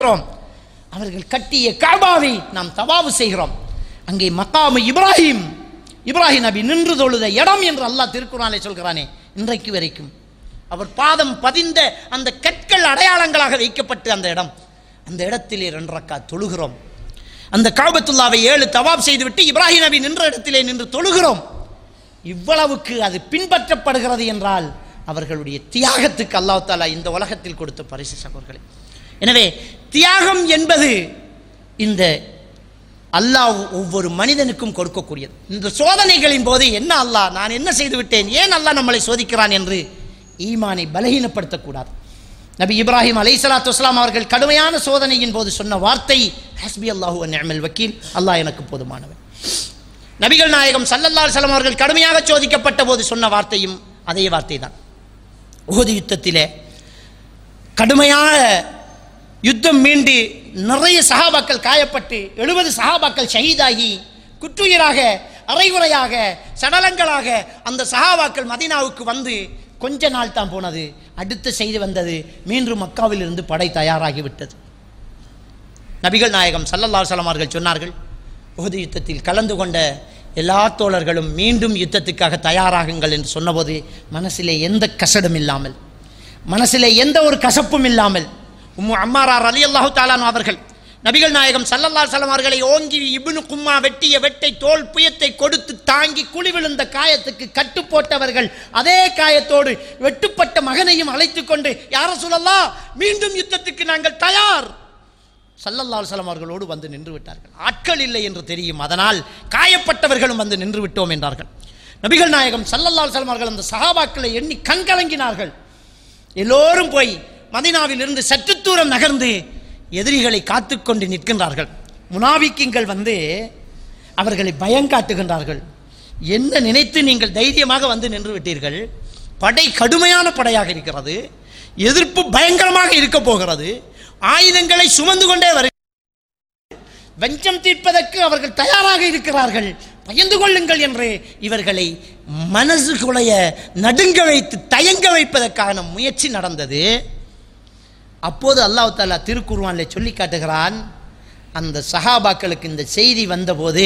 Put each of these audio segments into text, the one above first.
அவர்கள் கட்டிய காபாவை நாம் தவாஃப் செய்கிறோம். அங்கே மகாம் இப்ராஹிம் நபி நின்று தொழுத இடம் என்று அல்லாஹ் திருக்குர்ஆனிலே சொல்கிறானே, இன்றைக்கு வரைக்கும் அவர் பாதம் பதிந்த அந்த கற்கள் அடையாளங்களாக வைக்கப்பட்டு அந்த இடத்திலே 2 ரக்காத் தொழுகிறோம். அந்த காபத்துல்லாவை 7 தவாப் செய்துவிட்டு இப்ராஹிம் நபி நின்ற இடத்திலே நின்று தொழுகிறோம். இவ்வளவுக்கு அது பின்பற்றப்படுகிறது என்றால் அவர்களுடைய தியாகத்துக்கு அல்லாஹ் தஆலா இந்த உலகத்தில் கொடுத்த பரிசு சகோதரர்களே. எனவே தியாகம் என்பது இந்த அல்லாஹ் ஒவ்வொரு மனிதனுக்கும் கொடுக்கக்கூடியது. இந்த சோதனைகளின் போது என்ன அல்லாஹ் நான் என்ன செய்து விட்டேன், ஏன் அல்லாஹ் நம்மளை சோதிக்கிறான் என்று ஈமானை பலகீனப்படுத்தக்கூடாது. நபி இப்ராஹிம் அலைஹிஸ்ஸலாத்து வஸ்ஸலாம் அவர்கள் கடுமையான சோதனையின் போது சொன்ன வார்த்தை ஹஸ்பி அல்லாஹு வ நிஅமல் வக்கீல், அல்லாஹ் எனக்கு போதுமானவன். நபிகள் நாயகம் ஸல்லல்லாஹு அலைஹி வஸல்லம் அவர்கள் கடுமையாக சோதிக்கப்பட்ட போது சொன்ன வார்த்தையும் அதே வார்த்தை தான். உஹது யுத்தத்திலே கடுமையான யுத்தம் மீண்டு நிறைய சஹாபாக்கள் காயப்பட்டு 70 சஹாபாக்கள் ஷஹீதாகி குற்றுயிராக அரைகுறையாக சடலங்களாக அந்த சஹாபாக்கள் மதீனாவுக்கு வந்து கொஞ்ச நாள் தான் போனது. அடுத்த செய்தி வந்தது, மீண்டும் மக்காவில் இருந்து படை தயாராகிவிட்டது. நபிகள் நாயகம் ஸல்லல்லாஹு அலைஹி வஸல்லம் அவர்கள் சொன்னார்கள், உஹது யுத்தத்தில் கலந்து கொண்ட எல்லா தோழர்களும் மீண்டும் யுத்தத்துக்காக தயாராகுங்கள் என்று சொன்னபோது மனசிலே எந்த கசடும் இல்லாமல், மனசிலே எந்த ஒரு கசப்பும் இல்லாமல் உம்மு அம்மாரா ரலியல்லாஹு தஆலா அவர்கள் நபிகள் நாயகம் ஸல்லல்லாஹு அலைஹி வஸல்லம் அவர்களை ஓங்கி இப்னு கும்மா வெட்டிய வெட்டை தோல் புயத்தை கொடுத்து தாங்கி குழி விழுந்த காயத்துக்கு கட்டு போட்டவர்கள் அதே காயத்தோடு வெட்டுப்பட்ட மகனையும் அழைத்து கொண்டு யா ரசூலல்லாஹ் மீண்டும் யுத்தத்துக்கு நாங்கள் தயார் ஸல்லல்லாஹு அலைஹி வஸல்லம் அவர்களோடு வந்து நின்று விட்டார்கள். ஆட்கள் இல்லை என்று தெரியும், அதனால் காயப்பட்டவர்களும் வந்து நின்று விட்டோம் என்றார்கள். நபிகள் நாயகம் ஸல்லல்லாஹு அலைஹி வஸல்லம் அவர்கள் அந்த சஹாபாக்களை எண்ணி கண்கலங்கினார்கள். எல்லோரும் போய் மதீனாவில் இருந்து சற்று தூரம் நகர்ந்து எதிரிகளை காத்து கொண்டு நிற்கின்றார்கள். முனாபிக்கீங்கள் வந்து அவர்களை பயங்காட்டுகின்றார்கள். என்ன நினைத்து நீங்கள் தைரியமாக வந்து நின்று விட்டீர்கள்? படை கடுமையான படையாக இருக்கிறது, எதிர்ப்பு பயங்கரமாக இருக்க போகிறது, ஆயுதங்களை சுமந்து கொண்டே வஞ்சம் தீர்ப்பதற்கு அவர்கள் தயாராக இருக்கிறார்கள், பயந்து கொள்ளுங்கள் என்று இவர்களை மனசு குலைய நடுங்க வைத்து தயங்க வைப்பதற்கான முயற்சி நடந்தது. அப்போது அல்லாஹ் தஆலா திருக்குர்ஆனிலே சொல்லி காட்டுகிறான், அந்த சஹாபாக்களுக்கு இந்த செய்தி வந்தபோது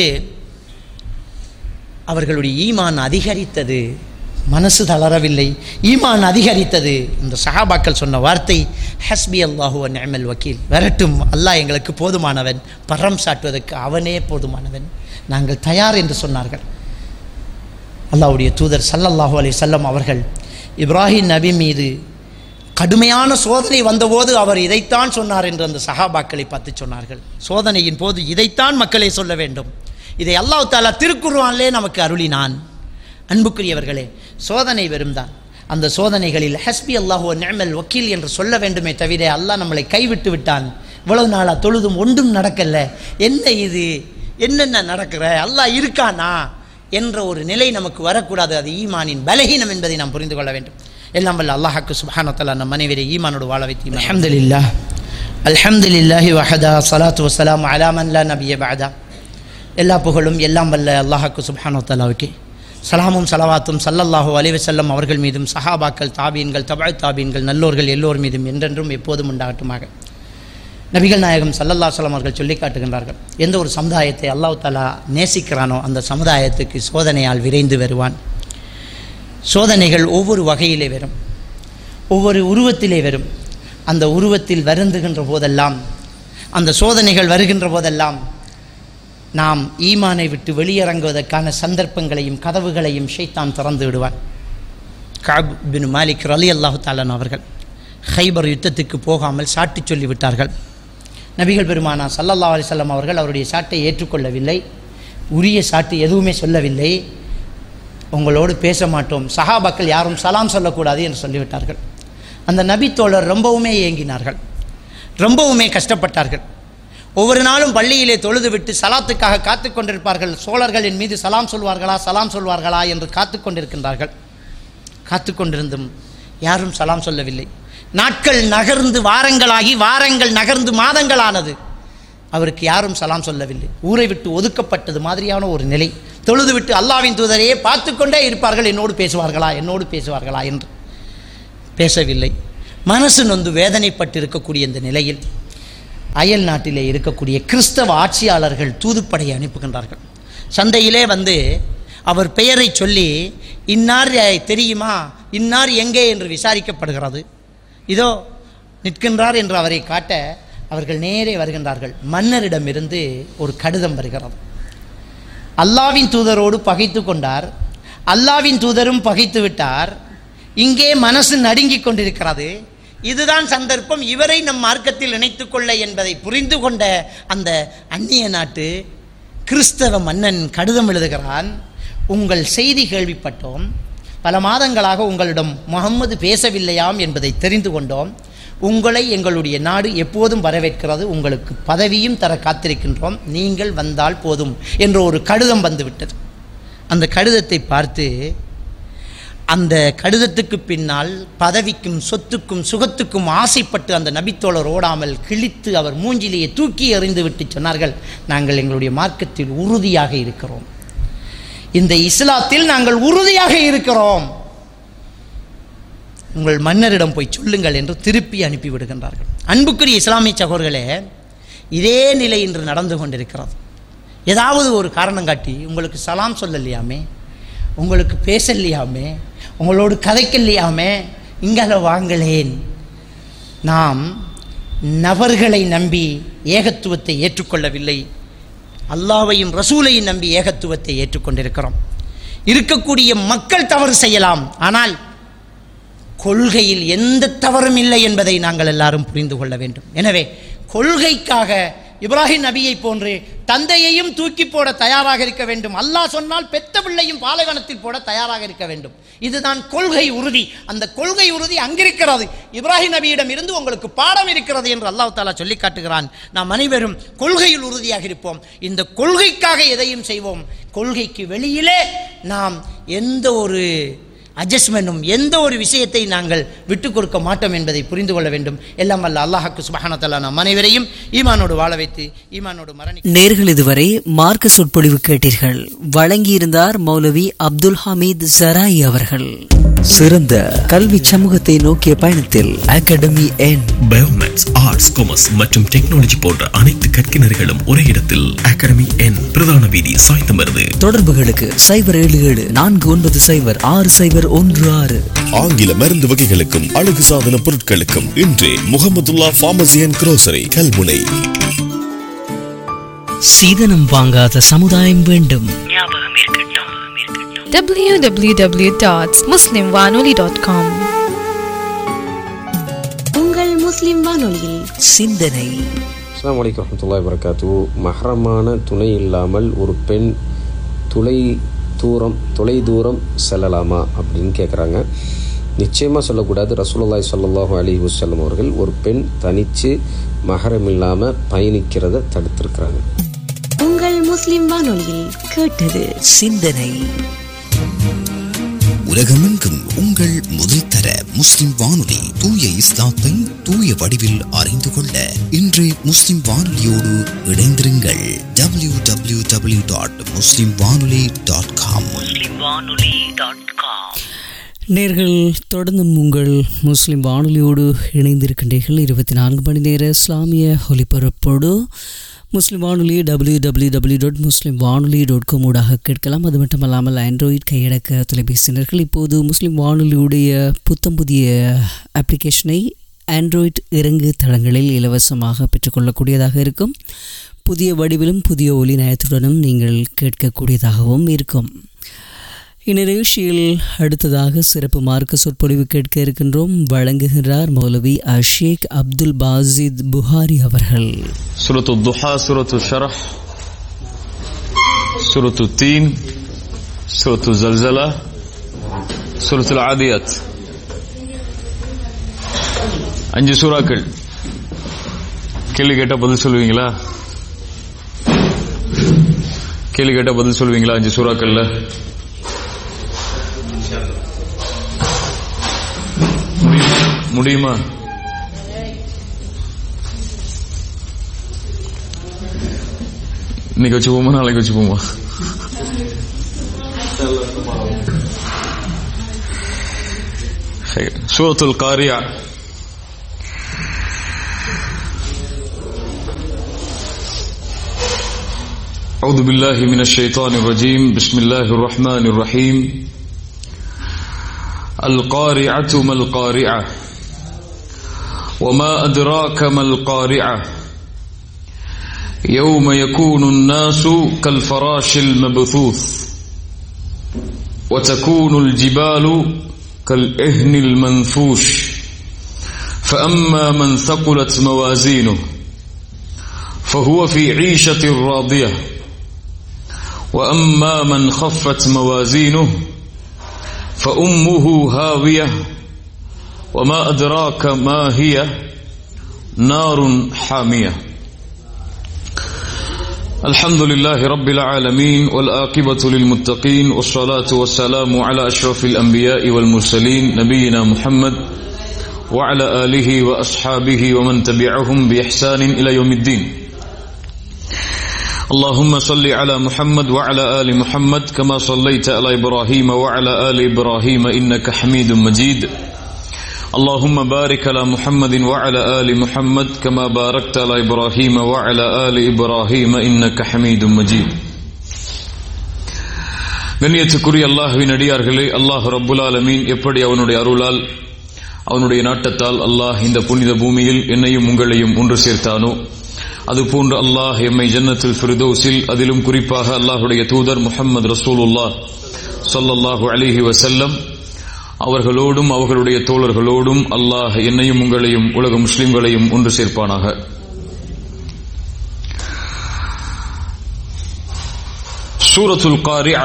அவர்களுடைய ஈமான் அதிகரித்தது, மனசு தளரவில்லை, ஈமான் அதிகரித்தது. இந்த சஹாபாக்கள் சொன்ன வார்த்தை ஹஸ்பி அல்லாஹு வ நிஅமல் வக்கீல், வரட்டும் அல்லாஹ் எங்களுக்கு போதுமானவன், பரம் சாட்டுவதற்கு அவனே போதுமானவன், நாங்கள் தயார் என்று சொன்னார்கள். அல்லாஹ்வுடைய தூதர் ஸல்லல்லாஹு அலைஹி வஸல்லம் அவர்கள் இப்ராஹிம் நபி மீது கடுமையான சோதனை வந்தபோது அவர் இதைத்தான் சொன்னார் என்று அந்த சஹாபாக்களை பார்த்து சொன்னார்கள். சோதனையின் போது இதைத்தான் மக்களே சொல்ல வேண்டும், இதை அல்லாஹ் தஆலா திருக்குர்ஆனிலே நமக்கு அருளினான். அன்புக்குரியவர்களே, சோதனை வெறும்தான், அந்த சோதனைகளில் ஹஸ்பி அல்லாஹு வ நிஅமல் வக்கீல் என்று சொல்ல வேண்டுமே தவிர அல்லாஹ் நம்மளை கைவிட்டு விட்டான், இவ்வளவு நாளாக தொழுதும் ஒன்றும் நடக்கல, என்ன இது, என்னென்ன நடக்கிற, அல்லாஹ் இருக்கானா என்ற ஒரு நிலை நமக்கு வரக்கூடாது. அது ஈமானின் பலகீனம் என்பதை நாம் புரிந்து கொள்ள வேண்டும். எல்லாம் வல்ல அல்லாஹ்வுக்கு சுப்ஹானஹு வ தஆலா நம் அனைவரை ஈமானோடு வாழ வைத்து அல்ஹம்துலில்லாஹ் அல்ஹம்துலில்லாஹி வஹதா ஸலாத்து வஸ்ஸலாமு அலா மன் லா நபிய பஅதா. எல்லா புகழும் எல்லாம் வல்ல அல்லாஹ்வுக்கு சுப்ஹானஹு வ தஆலாவுக்கு, சலாமும் சலவாத்தும் ஸல்லல்லாஹு அலைஹி வஸல்லம் அவர்கள் மீதும் சஹாபாக்கள் தாபீன்கள் தபஅ தாபீன்கள் நல்லோர்கள் எல்லோர் மீதும் என்றென்றும் எப்போதும் உண்டாகட்டுமாக. நபிகள் நாயகம் ஸல்லல்லாஹு அலைஹி வஸல்லம் அவர்கள் சொல்லி காட்டுகின்றார்கள், எந்த ஒரு சமுதாயத்தை அல்லாஹ் தஆலா நேசிக்கிறானோ அந்த சமுதாயத்துக்கு சோதனையால் விரைந்து வருவான். சோதனைகள் ஒவ்வொரு வகையிலே வரும், ஒவ்வொரு உருவத்திலே வரும். அந்த உருவத்தில் வருந்துகின்ற போதெல்லாம், அந்த சோதனைகள் வருகின்ற போதெல்லாம் நாம் ஈமானை விட்டு வெளியிறங்குவதற்கான சந்தர்ப்பங்களையும் கதவுகளையும் ஷைத்தான் திறந்து விடுவான். கஅப் பின் மாலிக் ரலியல்லாஹு தஆலா அவர்கள் கைபர் யுத்தத்துக்கு போகாமல் சாட்டி சொல்லிவிட்டார்கள். நபிகள் பெருமானா ஸல்லல்லாஹு அலைஹி வஸல்லம் அவர்கள் அவருடைய சாட்டை ஏற்றுக்கொள்ளவில்லை, உரிய சாட்டு எதுவுமே சொல்லவில்லை. உங்களோடு பேச மாட்டோம், சஹாபாக்கள் யாரும் சலாம் சொல்லக்கூடாது என்று சொல்லிவிட்டார்கள். அந்த நபி தோழர் ரொம்பவுமே ஏங்கினார்கள், ரொம்பவுமே கஷ்டப்பட்டார்கள். ஒவ்வொரு நாளும் பள்ளியிலே தொழுது விட்டு சலாத்துக்காக காத்து கொண்டிருப்பார்கள். சோழர்களின் மீது சலாம் சொல்வார்களா என்று காத்து கொண்டிருக்கின்றார்கள். காத்து கொண்டிருந்தும் யாரும் சலாம் சொல்லவில்லை. நாட்கள் நகர்ந்து வாரங்களாகி, வாரங்கள் நகர்ந்து மாதங்களானது, அவருக்கு யாரும் சலாம் சொல்லவில்லை. ஊரை விட்டு ஒதுக்கப்பட்டது மாதிரியான ஒரு நிலை. தொழுது விட்டு அல்லாஹ்வின் தூதரையே பார்த்து கொண்டே இருப்பார்கள், என்னோடு பேசுவார்களா என்று. பேசவில்லை. மனசு நொந்து வேதனைப்பட்டு இருக்கக்கூடிய இந்த நிலையில் அயல் நாட்டிலே இருக்கக்கூடிய கிறிஸ்தவ ஆட்சியாளர்கள் தூதுப்படையை அனுப்புகின்றார்கள். சந்தையிலே வந்து அவர் பெயரை சொல்லி இன்னார் தெரியுமா, இன்னார் எங்கே என்று விசாரிக்கப்படுகிறது. இதோ நிற்கின்றார் என்று அவரை காட்ட அவர்கள் நேரே வருகின்றார்கள். மன்னரிடமிருந்து ஒரு கடிதம் வருகிறது. அல்லாவின் தூதரோடு பகைத்து கொண்டார், அல்லாவின் தூதரும் பகைத்து விட்டார், இங்கே மனசு நடுங்கிக் கொண்டிருக்கிறது, இதுதான் சந்தர்ப்பம் இவரை நம் மார்க்கத்தில் இணைத்துக் கொள்ள என்பதை புரிந்து கொண்ட அந்த அந்நிய நாட்டு கிறிஸ்தவ மன்னன் கடிதம் எழுதுகிறான். உங்கள் செய்தி கேள்விப்பட்டோம், பல மாதங்களாக உங்களிடம் முகம்மது பேசவில்லையாம் என்பதை தெரிந்து கொண்டோம், உங்களை எங்களுடைய நாடு எப்போதும் வரவேற்கிறது, உங்களுக்கு பதவியும் தர காத்திருக்கின்றோம், நீங்கள் வந்தால் போதும் என்ற ஒரு கடிதம் வந்துவிட்டது. அந்த கடிதத்தை பார்த்து அந்த கடிதத்துக்கு பின்னால் பதவிக்கும் சொத்துக்கும் சுகத்துக்கும் ஆசைப்பட்டு அந்த நபித்தோழர் ஓடாமல் கிழித்து அவர் மூஞ்சிலேயே தூக்கி எறிந்து விட்டு சொன்னார்கள், நாங்கள் எங்களுடைய மார்க்கத்தில் உறுதியாக இருக்கிறோம், இந்த இஸ்லாத்தில் நாங்கள் உறுதியாக இருக்கிறோம், உங்கள் மன்னரிடம் போய் சொல்லுங்கள் என்று திருப்பி அனுப்பிவிடுகின்றார்கள். அன்புக்குரிய இஸ்லாமிய சகோதரர்களே, இதே நிலை இன்று நடந்து கொண்டிருக்கிறது. ஏதாவது ஒரு காரணம் காட்டி உங்களுக்கு சலாம் சொல்லலையாமே, உங்களுக்கு பேசலையாமே, உங்களோடு கதைக்கலையாமே, இங்கே வாங்களேன். நாம் நபர்களை நம்பி ஏகத்துவத்தை ஏற்றுக்கொள்ளவில்லை, அல்லாஹ்வையும் ரசூலையும் நம்பி ஏகத்துவத்தை ஏற்றுக்கொண்டிருக்கிறோம். இருக்கக்கூடிய மக்கள் தவறு செய்யலாம், ஆனால் கொள்கையில் எந்த தவறும் இல்லை என்பதை நாங்கள் எல்லாரும் புரிந்து கொள்ள வேண்டும். எனவே கொள்கைக்காக இப்ராஹிம் நபியை போன்று தந்தையையும் தூக்கி போட தயாராக இருக்க வேண்டும், அல்லாஹ் சொன்னால் பெத்த பிள்ளையும் பாலைவனத்தில் போட தயாராக இருக்க வேண்டும். இதுதான் கொள்கை உறுதி. அந்த கொள்கை உறுதி அங்கிருக்கிறது. இப்ராஹிம் நபியிடம் இருந்து உங்களுக்கு பாடம் இருக்கிறது என்று அல்லாஹ் தஆலா சொல்லி காட்டுகிறான். நாம் அனைவரும் கொள்கையில் உறுதியாக இருப்போம், இந்த கொள்கைக்காக எதையும் செய்வோம். கொள்கைக்கு வெளியிலே நாம் எந்த ஒரு அட்ஜஸ்ட்மெண்ட்டும் எந்த ஒரு விஷயத்தை நாங்கள் விட்டுக் கொடுக்க மாட்டோம் என்பதை புரிந்து கொள்ள வேண்டும். எல்லாம் வல்ல அல்லாஹ்வுக்கு சுப்ஹானஹு வ தஆலா நம் அனைவரையும் ஈமானோடு வாழ வைத்து ஈமானோடு மரணிக்க. நேர்கள் இதுவரை மார்க்க சொற்பொழிவு கேட்டீர்கள். வழங்கியிருந்தார் மௌலவி அப்துல் ஹமீத் ஜராயி அவர்கள். சிறந்த கல்வி சமூகத்தை நோக்கிய பயணத்தில் அகாடமி என் பயோமேத்ஸ், ஆர்ட்ஸ், காமர்ஸ் மற்றும் டெக்னாலஜி போன்ற அனைத்து கற்கினர்களும் ஒரே இடத்தில் அகாடமி என், பிரதான வீதி, சாய்ந்தமருது. தொடர்புகளுக்கு 077-490-6016. ஆங்கில மருந்து வகைகளுக்கும் அழகு சாதன பொருட்களுக்கும் இன்றே Mahmudullah pharmacy and grocery, Kalmunai. சீதனம் வாங்காத சமுதாயம் வேண்டும். www.muslimwanoli.com. உங்கள் முஸ்லிம் வானொலியில் சிந்தனை. அஸ்ஸலாமு அலைக்கும் வரஹ்மத்துல்லாஹி வபரகாத்துஹு. மஹ்ரமான துணை இல்லாமல் ஒரு பெண் தொலை தூரம் செல்லலாமா அப்படின்னு கேட்குறாங்க. நிச்சயமாக சொல்லக்கூடாது. ரசூலுல்லாஹி ஸல்லல்லாஹு அலைஹி வஸல்லம் அவர்கள் ஒரு பெண் தனித்து மஹரம் இல்லாமல் பயணிக்கிறத தடுத்திருக்கிறாங்க. உங்கள் முஸ்லிம் வானொலியில் கேட்டது சிந்தனை. உலகமெங்கும் உங்கள் முதல் தர முஸ்லிம் வானொலி, தூய இஸ்லாத்தை தூய வடிவில் அறிந்து கொள்ள இன்றைய முஸ்லிம் வானொலியோடு இணைந்திருங்கள். www.muslimwanoli.com. நேர்கள் தொடர்ந்தும் உங்கள் முஸ்லிம் வானொலியோடு இணைந்திருக்கின்றீர்கள். 24 மணி நேர இஸ்லாமிய ஒலிபரப்போடு முஸ்லிம் வானொலி www.muslimwanoli.com ஊடாக கேட்கலாம். அது மட்டுமல்லாமல் ஆண்ட்ராய்ட் கையடக்க தொலைபேசியினர்கள் இப்போது முஸ்லிம் வானொலியுடைய புத்தம் புதிய அப்ளிகேஷனை ஆண்ட்ராய்ட் இறங்கு தளங்களில் இலவசமாக பெற்றுக்கொள்ளக்கூடியதாக இருக்கும். புதிய வடிவிலும் புதிய ஒலி நயத்துடனும் நீங்கள் கேட்கக்கூடியதாகவும் இருக்கும். இந்நிகழ்ச்சியில் அடுத்ததாக சிறப்பு மார்க்க சொற்பொழிவு கேட்க இருக்கின்றோம். வழங்குகிறார் மௌலவி ஷேக் அப்துல் பாசித் புகாரி அவர்கள். சூரத்து துஹா, சூரத்து ஷரஹ், சூரத்து தீன், சூரத்து ஜல்சலா, சூரத்துல் ஆதியாத், 5 சூறாக்கள். கேள்வி கேட்டா பதில் சொல்லுவீங்களா? 5 சூறாக்கள்ல முடியுமா? இன்னைக்கு வச்சு போமா, நாளைக்கு வச்சு போமா? சூரத்துல் காரியா, أعوذ بالله من الشيطان الرجيم بسم الله الرحمن الرحيم القارعة ما القارعة وما أدراك ما القارعة يوم يكون الناس كالفراش المبثوث وتكون الجبال كالإهن المنفوش فأما من ثقلت موازينه فهو في عيشة راضية وأما من خفت موازينه فأمه هاوية وما أدراك ما هي نار حامية. الحمد لله رب العالمين والآقبة للمتقين والصلاة والسلام على أشرف الأنبياء والمرسلين نبينا محمد وعلى آله وأصحابه ومن تبعهم بإحسان إلى يوم الدين. اللهم صل على محمد وعلى آل محمد كما صليت على إبراهيم وعلى آل إبراهيم إنك حميد مجيد. اللهم بارك على محمد وعلى آل محمد كما باركت على إبراهيم وعلى آل إبراهيم إنك حميد مجيد. கண்ணியத்துக்குரிய அல்லாஹ்வின் அடியார்களே, அல்லாஹ் ரப்புல் ஆலமீன் எப்படி அவனுடைய அருளால் அவனுடைய நாட்டத்தால் அல்லாஹ் இந்த புனித பூமியில் என்னையும் உங்களையும் ஒன்று சேர்த்தானோ, அதுபோன்று அல்லாஹ் எம்மை ஜன்னத்துல் ஃபிர்தௌஸில், அதிலும் குறிப்பாக அல்லாஹுடைய தூதர் முஹம்மது ரசூலுல்லாஹ் ஸல்லல்லாஹு அலைஹி வஸல்லம் அவர்களோடும் அவர்களுடைய தோழர்களோடும் அல்லாஹ் என்னையும் உங்களையும் உலக முஸ்லிம்களையும் ஒன்று சேர்ப்பானாக. சூரத்துல் காரிஆ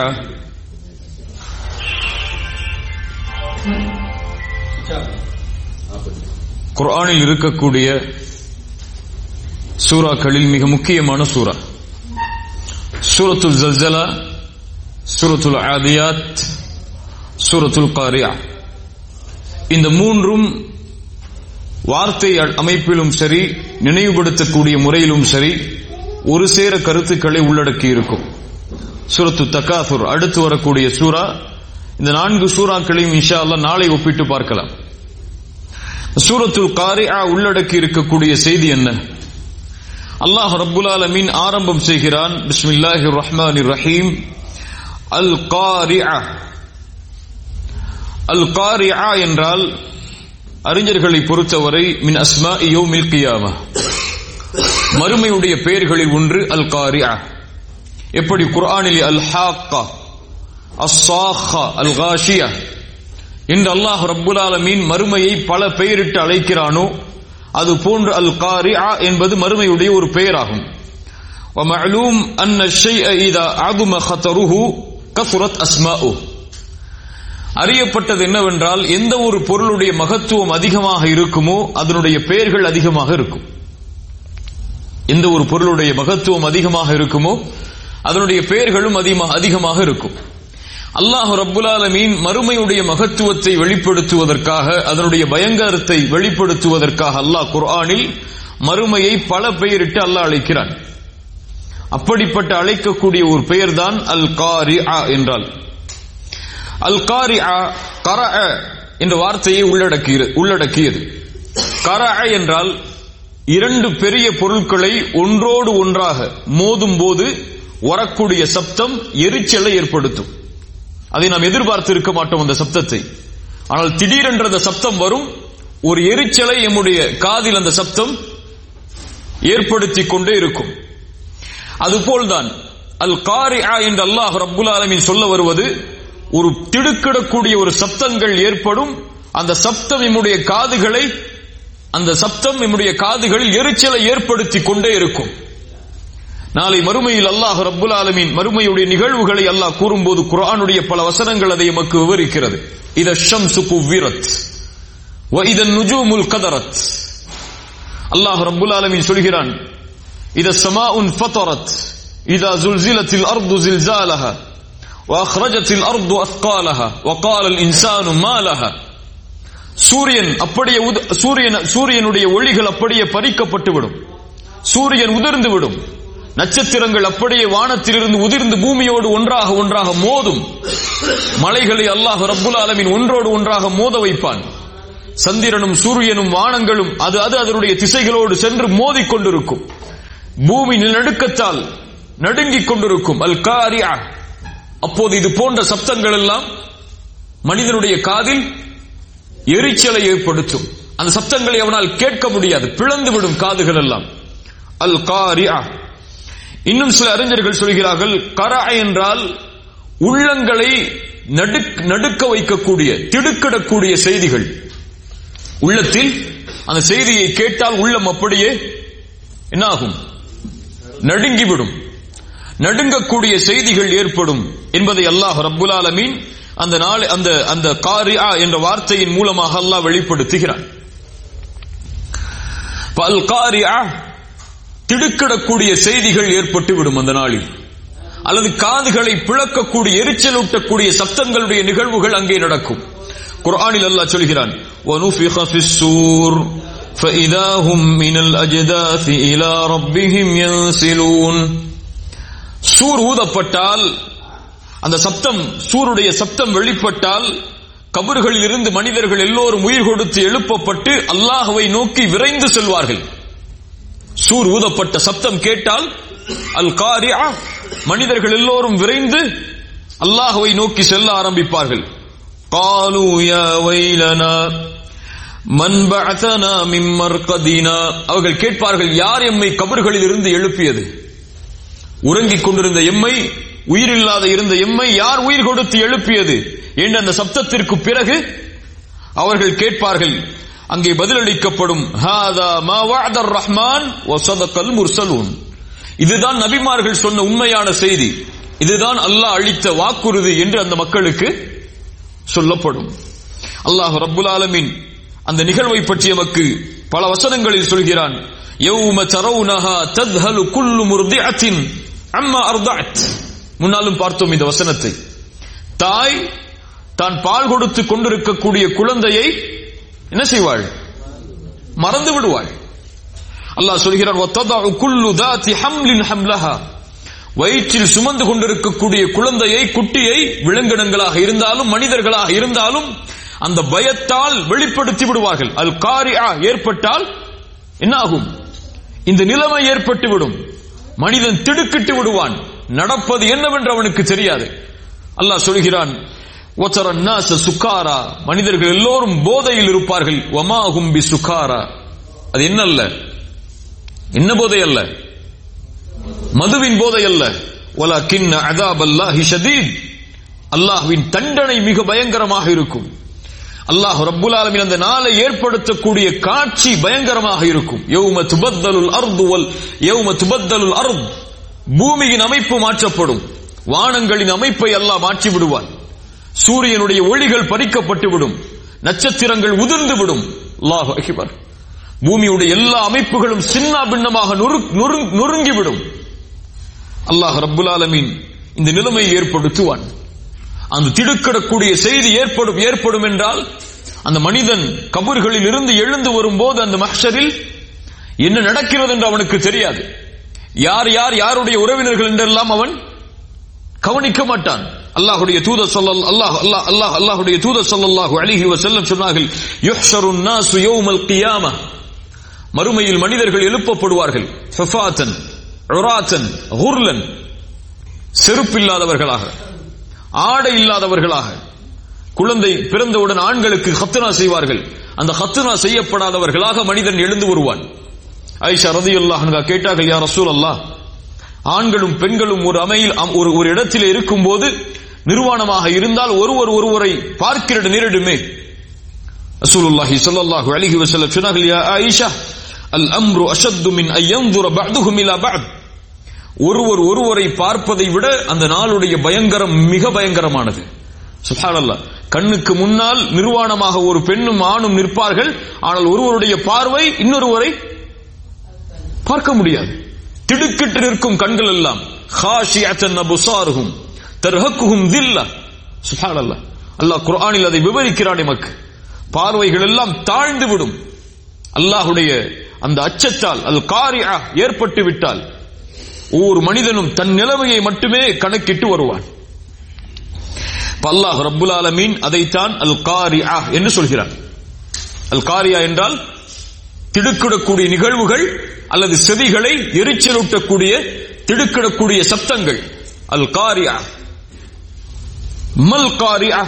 குர்ஆனில் இருக்கக்கூடிய சூராக்களில் மிக முக்கியமான சூரா. சூரத்துல் ஜல்ஜலா, சூரத்துல் ஆதியாத், சூரத்துல் காரிஆ. இந்த மூன்றும் வார்த்தை அமைப்பிலும் சரி, நினைவுபடுத்தக்கூடிய முறையிலும் சரி, ஒரு சேர கருத்துக்களை உள்ளடக்கி இருக்கும். சூரத்து தகாசுர் அடுத்து வரக்கூடிய சூரா. இந்த 4 சூறாக்களையும் இன்ஷா அல்லாஹ் நாளை ஒப்பிட்டு பார்க்கலாம். சூரத்துல் காரிஆ உள்ளடக்கி இருக்கக்கூடிய செய்தி என்ன? அல்லாஹ் ரப்புல் ஆலமீன் ஆரம்பம் செய்கிறான், பிஸ்மில்லாஹிர் ரஹ்மானிர் ரஹீம், அல் காரிஆ. அல் காரிஆ என்றால் அறிஞர்களை பொறுத்தவரை மின் அஸ்மாஇ யௌமில் கியாமா, மறுமையுடைய பெயர்களில் ஒன்று அல் காரிஆ. எப்படி குர்ஆனில் அல் ஹாக்கா, அஸ்ஸாஹா, அல் காஷியா என்று அல்லாஹ் ரப்புல் ஆலமீன் மறுமையை பல பெயரிட்டு அழைக்கிறானோ, அது போன்று அல் காரிஆ என்பது மறுமையுடைய ஒரு பெயராகும். ومعلوم أن الشيء إذا عظم خطره كثرت أسماؤه. அறியப்பட்டது என்னவென்றால், எந்த ஒரு பொருளுடைய மகத்துவம் அதிகமாக இருக்குமோ அதனுடைய பெயர்கள் அதிகமாக இருக்கும். எந்த ஒரு பொருளுடைய மகத்துவம் அதிகமாக இருக்குமோ அதனுடைய பெயர்களும் அதிகமாக இருக்கும். அல்லாஹ் ரப்புல் ஆலமீன் மறுமையுடைய மகத்துவத்தை வெளிப்படுத்துவதற்காக, அதனுடைய பயங்கரத்தை வெளிப்படுத்துவதற்காக அல்லாஹ் குர்ஆனில் மறுமையை பல பெயரிட்டு அல்லாஹ் அழைக்கிறான். அப்படிப்பட்ட அழைக்கக்கூடிய ஒரு பெயர்தான் அல் காரிஆ என்றால். அல் காரிஆ கரஅ என்ற வார்த்தையை உள்ளடக்கியது. கரஅ என்றால் 2 பெரிய பொருட்களை ஒன்றோடு ஒன்றாக மோதும் போது வரக்கூடிய சப்தம் எரிச்சலை ஏற்படுத்தும். அதை நாம் எதிர்பார்த்து இருக்க மாட்டோம் அந்த சப்தத்தை. ஆனால் திடீரென்ற அந்த சப்தம் வரும், ஒரு எரிச்சலை எம்முடைய காதில் அந்த சப்தம் ஏற்படுத்திக் கொண்டே இருக்கும். அதுபோல்தான் அல் காரிஆ என்று அல்லாஹ் ரப்புல் ஆலமீன் சொல்ல வருவது, ஒரு திடுக்கிடக்கூடிய ஒரு சப்தங்கள் ஏற்படும். அந்த சப்தம் எம்முடைய காதுகளில் எரிச்சலை ஏற்படுத்திக் கொண்டே இருக்கும். நாளை மறுமையில் அல்லாஹ் ரப்புல் ஆலமீன் மறுமையுடைய நிகழ்வுகளை அல்லாஹ் கூறும்போது குர்ஆனுடைய பல வசனங்கள் அதை எமக்கு விவரிக்கிறது. இத ஷம்சு குவ்விரத் வ இத நுஜூமுல் கதரத். அல்லாஹ் ரப்புல் ஆலமீன் சொல்கிறான், இத ஸமாஉன் ஃபதரத் இதா ஸுல்ஸிலத்தில் அர்து ஸில்ஸாலஹா வ அக்ரஜத்தில் அர்து அஸ்காலஹா வ காலல் இன்சானு மா லஹா. சூரியனுடைய ஒளிகள் அப்படியே பறிக்கப்பட்டு விடும், சூரியன் உதிர்ந்து விடும், நட்சத்திரங்கள் அப்படியே வானத்திலிருந்து உதிர்ந்து பூமியோடு ஒன்றாக மோதும். மலைகளை அல்லாஹ் ரப்புல் ஆலமீன் ஒன்றோடு ஒன்றாக மோத வைப்பான். சந்திரனும் சூரியனும் வானங்களும் அது அதனுடைய திசைகளோடு சென்று மோதிக்கொண்டிருக்கும். பூமி நிலநடுக்கத்தால் நடுங்கிக் கொண்டிருக்கும். அல் காரியா. அப்போது இது போன்ற சப்தங்கள் எல்லாம் மனிதனுடைய காதில் எரிச்சலை ஏற்படுத்தும். அந்த சப்தங்களை அவனால் கேட்க முடியாது, பிளந்துவிடும் காதுகள் எல்லாம். அல் காரியா. இன்னும் சில அறிஞர்கள் சொல்கிறார்கள், கரா என்றால் உள்ளங்களை நடுக்க வைக்கக்கூடிய, திடுக்கிடக்கூடிய செய்திகள். உள்ளத்தில் அந்த செய்தியை கேட்டால் உள்ளம் அப்படியே என்னாகும்? நடுங்கிவிடும். நடுங்கக்கூடிய செய்திகள் ஏற்படும் என்பதை அல்லாஹ் ரப்புல் ஆலமீன் அந்த காரியா என்ற வார்த்தையின் மூலமாக அல்லாஹ் வெளிப்படுத்துகிறான். அல் காரியா, திடுக்கிடக்கூடிய செய்திகள் ஏற்பட்டு விடும் அந்த நாளில். அல்லது காதுகளை பிளக்கக்கூடிய, எரிச்சலூட்டக்கூடிய சப்தங்களுடைய நிகழ்வுகள் அங்கே நடக்கும். குர்ஆனில் அல்லாஹ் சொல்கிறான், وَنُفِخَ فِي الصُّورِ فَإِذَا هُمْ مِنَ الْأَجْدَاثِ إِلَى رَبِّهِمْ يَنْسِلُونَ. சூர் ஊதப்பட்டால், அந்த சப்தம், சூருடைய சப்தம் வெளிப்பட்டால், கபர்களில் இருந்து மனிதர்கள் எல்லோரும் உயிர் கொடுத்து எழுப்பப்பட்டு அல்லாஹ்வை நோக்கி விரைந்து செல்வார்கள். சூர் ஊதப்பட்ட சப்தம் கேட்டால் அல் காரியா, மனிதர்கள் எல்லோரும் விரைந்து அல்லாஹ்வை நோக்கி செல்ல ஆரம்பிப்பார்கள். காலு யா வைலனா மன் பஅதனா மின் மர்கதினா. அவர்கள் கேட்பார்கள், யார் எம்மை கபர்களில் இருந்து எழுப்பியது? உறங்கிக் கொண்டிருந்த எம்மை, உயிரில்லாத இருந்த எம்மை யார் உயிர் கொடுத்து எழுப்பியது என்ற அந்த சப்தத்திற்கு பிறகு அவர்கள் கேட்பார்கள். அங்கே பதிலளிக்கப்படும், ஹாதா மா வஅதர் ரஹ்மான் வ ஸதகல் முர்சலூன். இதுதான் நபிமார்கள் சொன்ன உண்மையான செய்தி, இதுதான் அல்லாஹ் அளித்த வாக்குறுதி என்று அந்த மக்களுக்கு சொல்லப்படும். அல்லாஹ் ரப்புல் ஆலமீன் அந்த நிகழ்வை பற்றி நமக்கு பல வசனங்களில் சொல்கிறான். யௌம தரவுனஹா தத்ஹலு குல்லு முர்திஅத்தின் அம்மா அர்தஅத். முன்னாலும் பார்த்தோம் இந்த வசனத்தை. தாய் தான் பால் கொடுத்து கொண்டிருக்கக்கூடிய குழந்தையை என்ன செய்வாள்? மறந்து விடுவாள். அல்லாஹ் சொல்கிறான், வததஉ குல்லு தாதி ஹம்லின் ஹம்லஹா. வயிற்றில் சுமந்து கொண்டிருக்கக்கூடிய குழந்தையை, குட்டியை, விலங்கினங்களாக இருந்தாலும் மனிதர்களாக இருந்தாலும் அந்த பயத்தால் வெளிப்படுத்தி விடுவார்கள். அல் காரியா ஏற்பட்டால் என்ன ஆகும்? இந்த நிலைமை ஏற்பட்டுவிடும். மனிதன் திடுக்கிட்டு விடுவான். நடப்பது என்னவென்று அவனுக்கு தெரியாது. அல்லாஹ் சொல்கிறான், வதரன் நாஸ சுகாரா. மனிதர்கள் எல்லோரும் போதையில் இருப்பார்கள். வமா ஹும் பி சுகாரா. அது என்னல்ல, என்ன போதை அல்ல, மதுவின் போதை அல்ல. வலக்கின் அஸாபல்லாஹி ஷதீத். அல்லாஹ்வின் தண்டனை மிக பயங்கரமாக இருக்கும். அல்லாஹ் ரப்புல் ஆலமீன் அந்த நாளை ஏற்படுத்தக்கூடிய காட்சி பயங்கரமாக இருக்கும். யௌம துபத்தலுல் அர்து வல் யௌம துபத்தலுல் அர்த். பூமியின் அமைப்பு மாற்றப்படும். வானங்களின் அமைப்பை அல்லாஹ் மாற்றி விடுவான். சூரியனுடைய ஒளிகள் பறிக்கப்பட்டு விடும். நட்சத்திரங்கள் உதிர்ந்து விடும். அல்லாஹு அக்பர். பூமியுடைய எல்லா அமைப்புகளும் சின்ன பின்னமாக நொறுங்கிவிடும். அல்லாஹ் ரப்புல் ஆலமீன் இந்த நிலைமையை ஏற்படுத்துவான். அந்த திடுக்கிடக்கூடிய செய்தி ஏற்படும் என்றால், அந்த மனிதன் கபர்களில் இருந்து எழுந்து வரும்போது அந்த மஹ்ஷரில் என்ன நடக்கிறது என்று அவனுக்கு தெரியாது. யார் யார் யாருடைய உறவினர்கள் என்றெல்லாம் அவன் கவனிக்க மாட்டான். அல்லாஹ்வுடைய தூதர் ஸல்லல்லாஹு அலைஹி வஸல்லம் சொன்னார்கள், யுஹ்ஷருன் நாஸு யௌமல் கியாமah. மறுமையில் மனிதர்கள் எழுப்பப்படுவார்கள். ஃபஃபாத்தன் உராத்தன் குர்லன். செருப்பில்லாதவர்களாக, ஆடை இல்லாதவர்களாக. குழந்தை பிறந்தவுடன் ஆண்களுக்கு ஹத்னா செய்வார்கள். அந்த ஹத்னா செய்யப்படாதவர்களாக மனிதன் எழுந்து வருவான். ஆயிஷா ரலியல்லாஹு அன்ஹா கேட்டார்கள், யா ரசூலல்லாஹ், ஆண்களும் பெண்களும் ஒரு அமையில் ஒரு இடத்தில் இருக்கும்போது நிர்வாணமாக இருந்தால் ஒருவரை பார்க்கிற நேரிடுமே. ரசூலுல்லாஹி ஸல்லல்லாஹு அலைஹி வஸல்லம் சொன்னார்கள், யா ஆயிஷா, அல் அம்ரு அஷத்து மின் அன் யன்துர பஅதுஹும் இலா பஅத். ஒருவரை பார்ப்பதை விட அந்த நாளுடைய பயங்கரம் மிக பயங்கரமானது. சுப்ஹானல்லாஹ். கண்ணுக்கு முன்னால் நிர்வாணமாக ஒரு பெண்ணும் ஆணும் நிற்பார்கள். ஆனால் ஒருவருடைய பார்வை இன்னொருவரை பார்க்க முடியாது. திடுக்கிட்டு நிற்கும் கண்கள் எல்லாம். காஷியத்தன் அபுசாருஹும் தர்ஹக்குஹும் தில்லா. சுப்ஹானல்லாஹ். அல்லாஹ் குர்ஆனில் அதை விவரிக்கிறான் நமக்கு. பார்வைகள் எல்லாம் தாழ்ந்து விடும். அல்லாஹ்வுடைய அந்த அச்சத்தால், அல் காரியா ஏற்பட்டு விட்டால் ஒவ்வொரு மனிதனும் தன் நிலைமையை மட்டுமே கணக்கிட்டு வருவான். அல்லாஹ் ரப்புல் ஆலமீன் அதைத்தான் அல் காரியா என்று சொல்கிறான். அல் காரியா என்றால் திடுக்கிடக்கூடிய நிகழ்வுகள் அல்லது செவிகளை எரிச்சலூட்டக்கூடிய திடுக்கிடக்கூடிய சப்தங்கள். அல் காரியா, மல் காரியா,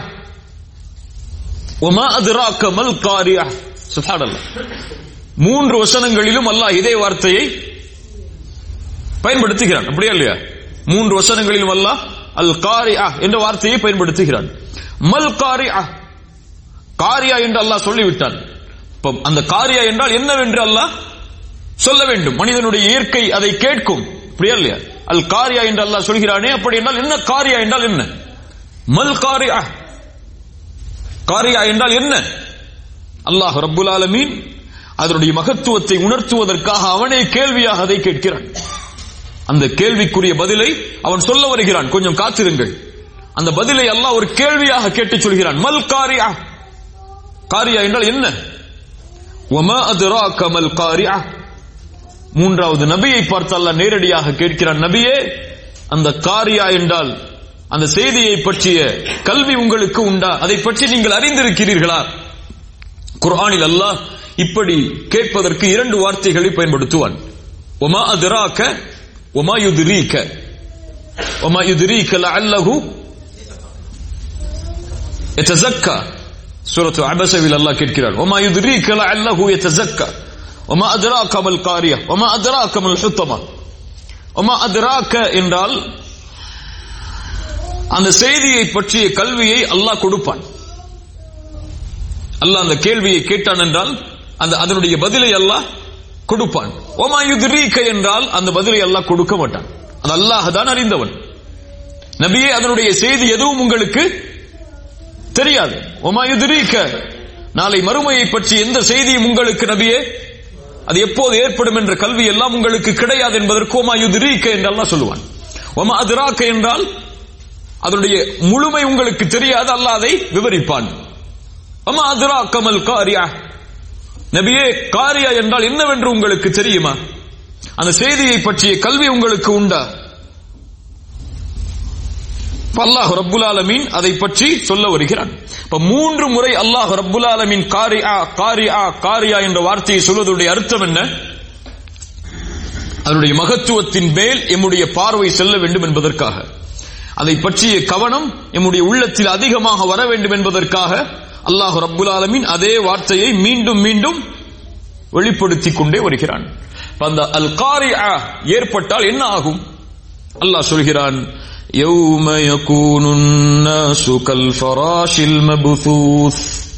வமா அத்ராக மல் காரியா. சுப்ஹானல்லாஹ். 3 வசனங்களிலும் அல்லாஹ் இதே வார்த்தையை பயன்படுத்துகிறான். அப்படியா இல்லையா? 3 வசனங்களிலும் அல்லாஹ் அல் காரியா என்ற வார்த்தையை பயன்படுத்துகிறான். மல் காரியா, காரியா என்று அல்லாஹ் சொல்லிவிட்டான். அந்த காரியா என்றால் என்னவென்று அல்லாஹ் சொல்ல வேண்டும். மனிதனுடைய இயற்கை அதை கேட்கும். அப்படியா இல்லையா? அல் காரியா என்று அல்லாஹ் சொல்கிறானே, அப்படி என்றால் என்ன? காரியா என்றால் என்ன? மல் காரியா, காரியா என்றால் என்ன? அல்லாஹ் ரப்புல் ஆலமீன் அதனுடைய மகத்துவத்தை உணர்த்துவதற்காக அவனே கேள்வியாக அதை கேட்கிறான். அந்த கேள்விக்குரிய பதிலை அவன் சொல்ல வருகிறான். கொஞ்சம் காத்திருங்கள். அந்த பதிலை அல்லாஹ் ஒரு கேள்வியாக கேட்டு சொல்கிறான். மல் காரியா, காரியா என்றால் என்ன? வமா அத்ராக மல் காரியா. 3வது நபியை பார்த்து அல்லாஹ் நேரடியாக கேட்கிறான், நபியே, அந்த காரியா என்றால் அந்த செய்தியை பற்றிய கல்வி உங்களுக்கு உண்டா? அதை பற்றி நீங்கள் அறிந்திருக்கிறீர்களா? குர்ஆனில் அல்லாஹ் இப்படி கேட்பதற்கு 2 வார்த்தைகளை பயன்படுத்துவான். வமா அத்ராக வமா யுத்ரீக. வமா யுத்ரீக லஅல்லஹு யதஸக்கா. சூரத்து அபஸவில் அல்லாஹ் கேட்கிறார், வமா யுத்ரீக லஅல்லஹு யதஸக்கா வமா அத்ராக மல் காரியா வமா அத்ராக மல் ஹுத்தமா. வமா அத்ராக என்றால் அந்த செய்தியை பற்றிய கல்வியை அல்லாஹ் கொடுப்பான். அல்லாஹ் அந்த கேள்வியை கேட்டான் என்றால் அதனுடைய பதிலை அல்லாஹ் கொடுப்பான். வமா யுத்ரீக என்றால் அந்த பதிலை அல்லாஹ் கொடுக்க மாட்டான். அது அல்லாஹ் தான் அறிந்தவன். நபியே, அதனுடைய செய்தி எதுவும் உங்களுக்கு தெரியாது. வமா யுத்ரீக, நாளை மறுமையை பற்றி எந்த செய்தியும் உங்களுக்கு நபியே, அது எப்போது ஏற்படும் என்ற கல்வி எல்லாம் உங்களுக்கு கிடையாது என்பதற்கு வமா யுத்ரீக என்று அல்லாஹ் சொல்லுவான். வமா அத்ராக என்றால் அதனுடைய முழுமை உங்களுக்கு தெரியாது, அல்லாஹ் அதை விவரிப்பான். வமா அத்ராக மல் காரியா, நபியே, காரியா என்றால் என்னவென்று உங்களுக்கு தெரியுமா? அந்த செய்தியை பற்றிய கல்வி உங்களுக்கு உண்டா? அல்லாஹ் ரப்புல் ஆலமீன் அதை பற்றி சொல்ல வருகிறான். 3 முறை அல்லாஹ் ரப்புல் ஆலமீன் காரியா காரியா காரியா என்ற வார்த்தையை சொல்வதுடைய அர்த்தம் என்ன? அதனுடைய மகத்துவத்தின் மேல் எம்முடைய பார்வை செல்ல வேண்டும் என்பதற்காக, அதை பற்றிய கவனம் எம்முடைய உள்ளத்தில் அதிகமாக வர வேண்டும் என்பதற்காக அல்லாஹ் ரப்புல் ஆலமீன் அதே வார்த்தையை மீண்டும் மீண்டும் வெளிப்படுத்திக் கொண்டே வருகிறான். அந்த அல் காரியா ஏற்பட்டால் என்ன ஆகும்? அல்லாஹ் சொல்கிறான், யௌம யகூனுன் நாசு கல் ஃபராஷில் மப்தூஸ்.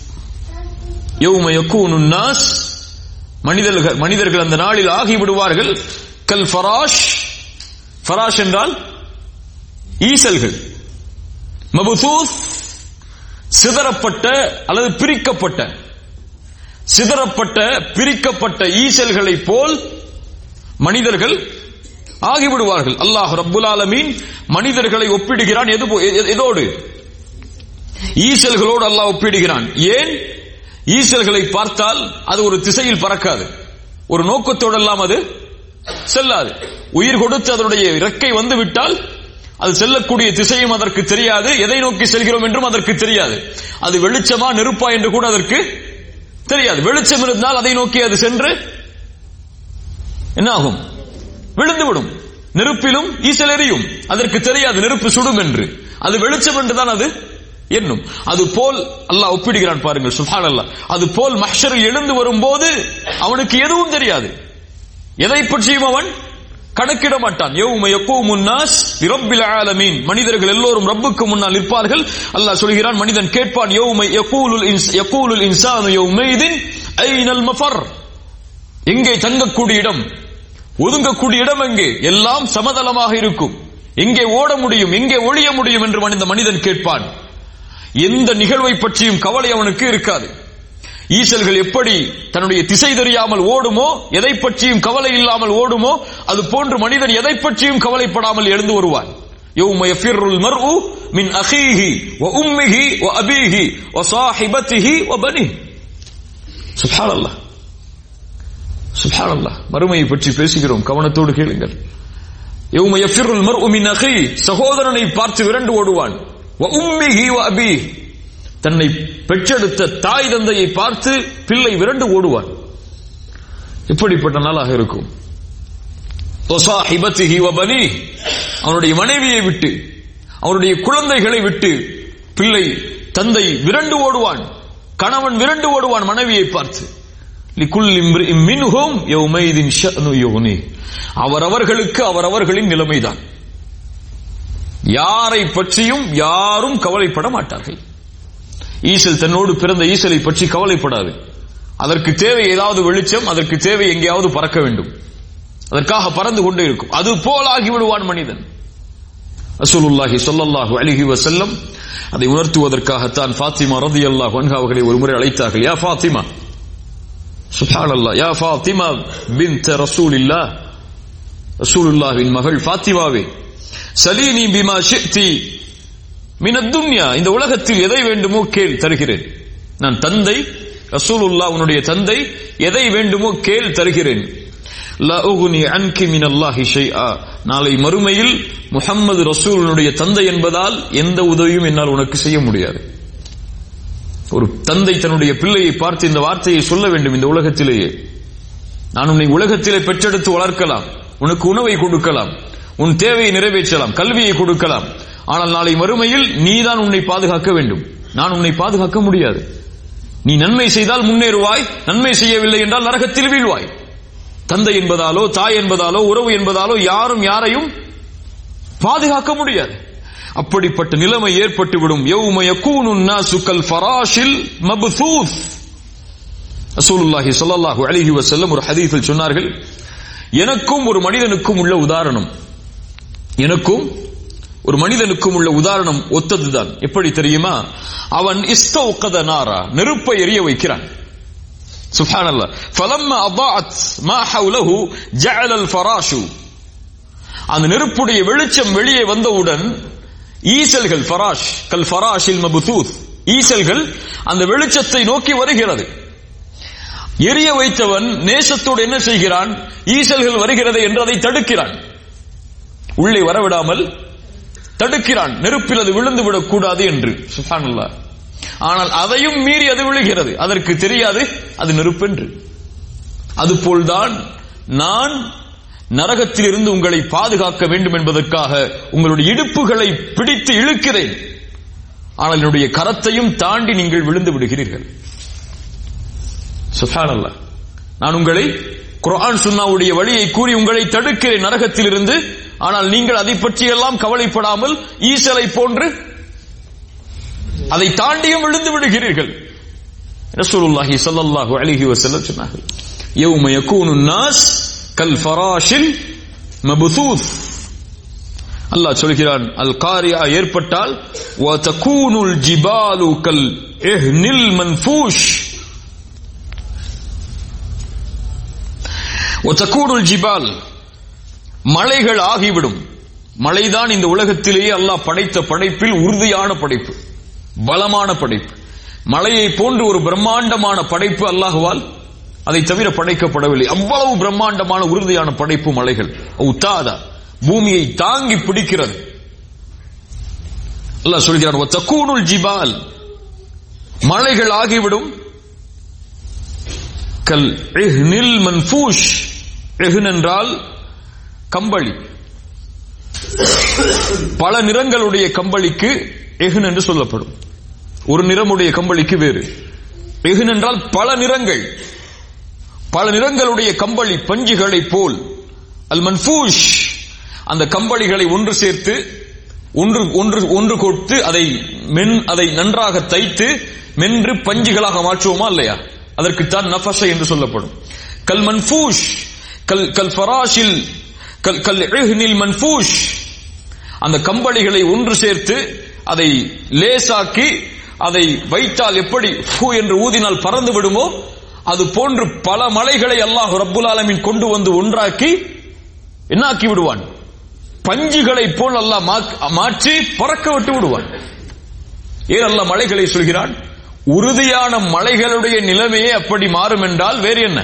யௌம யகூனுன் நாஸ், மனிதர்கள் அந்த நாளில் ஆகிவிடுவார்கள். கல் ஃபராஷ், ஃபராஷ் என்றால் ஈசல்கள். மப்தூஸ், சிதறப்பட்ட அல்லது பிரிக்கப்பட்ட, சிதறப்பட்ட பிரிக்கப்பட்ட ஈசல்களை போல் மனிதர்கள் ஆகிவிடுவார்கள். அல்லாஹ் ரப்புல் ஆலமீன் மனிதர்களை ஒப்பிடுகிறான். எதோடு? ஈசல்களோடு அல்லாஹ் ஒப்பிடுகிறான். ஏன்? ஈசல்களை பார்த்தால் அது ஒரு திசையில் பறக்காது, ஒரு நோக்கத்தோடு எல்லாம் அது செல்லாது. உயிர் கொடுத்து அதனுடைய இறக்கை வந்து விட்டால் அது செல்லக்கூடிய திசையும் அதற்கு தெரியாது, எதை நோக்கி செல்கிறோம் என்றும் அதற்கு தெரியாது. அது வெளிச்சமா நெருப்பா என்று கூட அதற்கு தெரியாது. வெளிச்சம் இருந்தால் அதை நோக்கி அது சென்று என்ன ஆகும்? விழுந்துவிடும். நெருப்பிலும் ஈசல் எரியும், அதற்கு தெரியாது நெருப்பு சுடும் என்று. அது வெளிச்சம் என்றுதான் அது எண்ணும். அது போல் அல்லாஹ் ஒப்பிடுகிறான் பாருங்கள். சுப்ஹானல்லாஹ். அது போல் மஹ்ஷரில் எழுந்து வரும்போது அவனுக்கு எதுவும் தெரியாது, எதை பற்றியும் அவன் கணக்கிட மாட்டான். யௌம யகூமுன் நாஸ் லிரப்பில் ஆலமீன், மனிதர்கள் எல்லோரும் ரப்புக்கு முன்னால் நிற்பார்கள். அல்லாஹ் சொல்கிறான், மனிதன் கேட்பான், யௌம யகூலுல் இன்சானு யௌமைதின் ஐனல் மஃபர், எங்கே தங்கக்கூடிய இடம், ஒதுங்கக்கூடிய இடம் எங்கே? எல்லாம் சமதளமாக இருக்கும், எங்கே ஓட முடியும், எங்கே ஒளிய முடியும் என்று மனிதன் கேட்பான். எந்த நிகழ்வை பற்றியும் கவலை அவனுக்கு இருக்காது. ஈசல்கள் எப்படி தன்னுடைய திசை தெரியாமல் ஓடுமோ, எதை பற்றியும் கவலை இல்லாமல் ஓடுமோ, அது போன்று மனிதன் எதை பற்றியும் கவலைப்படாமல் எழுந்து வருவான். யௌம யஃபிர்ருல் மர்உ மின் அஹீஹி வ உம்மிஹி வ அபீஹி வ ஸாஹிபத்திஹி வ பனிஹி. சுப்ஹானல்லாஹ், சுப்ஹானல்லாஹ். மறுமையை பற்றி பேசுகிறோம், கவனத்தோடு கேளுங்கள். யௌம யஃபிர்ருல் மர்உ மின் அஹீஹி, சகோதரனை பார்த்து விரண்டு ஓடுவான். வ உம்மிஹி வ அபீஹி, தன்னை பெற்றெடுத்த தாய் தந்தையை பார்த்து பிள்ளை விரண்டு ஓடுவான். இப்படிப்பட்ட நாளாக இருக்கும். வஸாஹிபத்திஹி வபனீஹ், அவனுடைய மனைவியை விட்டு அவனுடைய குழந்தைகளை விட்டு பிள்ளை தந்தை விரண்டு ஓடுவான், கணவன் விரண்டு ஓடுவான் மனைவியை பார்த்து. லிகுல்லி இம்ரிஇம் மின்ஹும் யௌமைதின் ஷஅனு யுக்னி, அவரவர்களுக்கு அவரவர்களின் நிலைமைதான். யாரை பற்றியும் யாரும் கவலைப்பட மாட்டார்கள். ஈசல் தன்னோடு பிறந்த ஈசலை பற்றி கவலைப்படாது. அதற்கு தேவை ஏதாவது வெளிச்சம், அதற்கு தேவை எங்கேயாவது பறக்க வேண்டும், அதற்காக பறந்து கொண்டே இருக்கும். அது போல் ஆகிவிடுவான் மனிதன். ரசூலுல்லாஹி ஸல்லல்லாஹு அலைஹி வஸல்லம் அதை உணர்த்துவதற்காகத்தான் ஃபாத்திமா ரலியல்லாஹு அன்ஹா அவர்களை ஒருமுறை அழைத்தார்கள். யா ஃபாத்திமா, சுப்ஹானல்லாஹ், யா ஃபாத்திமா பின்த் ரசூலில்லாஹ், ரசூலுல்லாஹ்வின் மகள் ஃபாத்திமாவே, சலீனி பிமா ஷிஅ்தி மின் அத்-துன்யா, இந்த உலகத்தில் எதை வேண்டுமோ கேள் தருகிறேன். நான் தந்தை, ரசூலுல்லாஹ் உன்னுடைய தந்தை, எதை வேண்டுமோ கேள் தருகிறேன். லா உக்னி அன்கி மினல்லாஹி ஷைஆ, நாளை மறுமையில் முஹம்மது ரசூலுடைய தந்தை என்பதால் எந்த உதவியும் என்னால் உனக்கு செய்ய முடியாது. ஒரு தந்தை தன்னுடைய பிள்ளையை பார்த்து இந்த வார்த்தையை சொல்ல வேண்டும். இந்த உலகத்திலேயே நான் உன்னை உலகத்திலே பெற்றெடுத்து வளர்க்கலாம், உனக்கு உணவை கொடுக்கலாம், உன் தேவையை நிறைவேற்றலாம், கல்வியை கொடுக்கலாம், ஆனால் நாளை மறுமையில் நீதான் உன்னை பாதுகாக்க வேண்டும். நான் உன்னை பாதுகாக்க முடியாது. நீ நன்மை செய்தால் முன்னேறுவாய், நன்மை செய்யவில்லை என்றால் நரகத்தில் வீழ்வாய். தந்தை என்பதாலோ தாய் என்பதாலோ உறவு என்பதாலோ யாரும் யாரையும் பாதுகாக்க முடியாது. அப்படிப்பட்ட நிலைமை ஏற்பட்டுவிடும். யௌம யகூனு النَّاسُ كَالْفَرَاشِل مَبْثُوث, ரசூலுல்லாஹி ஸல்லல்லாஹு அலைஹி வஸல்லம் ஒரு ஹதீஸில் சொன்னார்கள், எனக்கும் ஒரு மனிதனுக்கும் உள்ள உதாரணம், எனக்கும் ஒரு மனிதனுக்கும் உள்ள உதாரணம் ஒத்ததுதான். எப்படி தெரியுமா? அவன் இஸ்தௌகத நாரா, நெருப்பை எரிய வைக்கிறான். சுப்ஹானல்லாஹ். ஃபலம்மா அதாஅத் மா ஹவுலஹு ஜஅல அல்-ஃபராஷு, அந்த நெருப்புடைய வெளிச்சம் வெளியே வந்தவுடன் ஈசல்கள், ஃபராஷ் கல் ஃபராஷில் மப்தூத், ஈசல்கள் அந்த வெளிச்சத்தை நோக்கி வருகிறது. எரிய வைத்தவன் நேசத்தோடு என்ன செய்கிறான்? ஈசல்கள் வருகிறது என்று அதை தடுக்கிறான், உள்ளே வரவிடாமல் தடுக்கிறான், நெருப்பில் அது விழுந்து விடக்கூடாது என்று. சுப்ஹானல்லாஹ். ஆனால் அதையும் மீறி அது விழுகிறது, அதற்கு தெரியாது அது நெருப்பென்று. அதுபோல்தான் நான் நரகத்தில் இருந்து உங்களை பாதுகாக்க வேண்டும் என்பதற்காக உங்களுடைய இடுப்புகளை பிடித்து இழுக்கிறேன், ஆனால் என்னுடைய கரத்தையும் தாண்டி நீங்கள் விழுந்து விடுகிறீர்கள். சுப்ஹானல்லாஹ். நான் உங்களை குர்ஆன் சுன்னாவுடைய வழியை கூறி உங்களை தடுக்கிறேன் நரகத்தில் இருந்து, ஆனால் நீங்கள் அதை பற்றியெல்லாம் கவலைப்படாமல் ஈசலை போன்று அதை தாண்டியும் விழுந்து விடுகிறீர்கள். ரசூலுல்லாஹி ஸல்லல்லாஹு அலைஹி வஸல்லம் சொன்னார்கள், யௌம யகூனு النَّاسُ கல்ஃபராஷில் மப்தூத். அல்லாஹ் சொல்கிறான், அல் காரியா ஏற்பட்டால் வ தகூனுல் ஜிபாலு கல் இஹ்னில் மன்ஃபூஷ், வ தகூனுல் ஜிபால், மலைகள் ஆகிவிடும். மலைதான் இந்த உலகத்திலேயே அல்லாஹ் படைத்த படைப்பில் உறுதியான படைப்பு, பலமான படைப்பு. மலையை போன்று ஒரு பிரம்மாண்டமான படைப்பு அல்லாஹ்வால் அதை தவிர படைக்கப்படவில்லை. அவ்வளவு பிரம்மாண்டமான உறுதியான படைப்பு மலைகள். உத்தாதா, பூமியை தாங்கி பிடிக்கிறது. அல்லாஹ் சொல்கிறான், வ தகூனுல் ஜிபால், மலைகள் ஆகிவிடும். கல் இஹ்னில் மன்ஃபூஷ், இஹ்ன் என்றால் கம்பளி, பல நிறங்களுடைய கம்பளிக்கு இஹ்ன் என்று சொல்லப்படும். ஒரு நிறமுடைய கம்பளிக்கு வேறு. இஹ்ன் என்றால் பல நிறங்கள், பல நிறங்களுடைய கம்பளி, பஞ்சுகளை போல். அல் மன்ஃபூஷ், அந்த கம்பளிகளை ஒன்று சேர்த்து ஒன்று கொடுத்து அதை நன்றாக தைத்து மென்று பஞ்சுகளாக மாற்றுவோமா இல்லையா, அதற்குத்தான் நஃபஸ என்று சொல்லப்படும். கல் மன்ஃபூஷ் கல் ஃபராஷில் கல் இஹ்னில் மன்ஃபூஷ், அந்த கம்பளிகளை ஒன்று சேர்த்து அதை லேசாக்கி அதை வைத்தால் எப்படி ஃபூ என்று ஊதினால் பறந்து விடுமோ அது போன்று பல மலைகளை அல்லாஹ் ரப்புல் ஆலமீன் கொண்டு வந்து ஒன்றாக்கி என்னாக்கி விடுவான், பஞ்சுகளை போல் அல்லாஹ் மாற்றி பறக்க விட்டு விடுவான். ஏன் அல்லாஹ் மலைகளை சொல்கிறான்? உறுதியான மலைகளுடைய நிலைமையே அப்படி மாறும் என்றால் வேறு என்ன?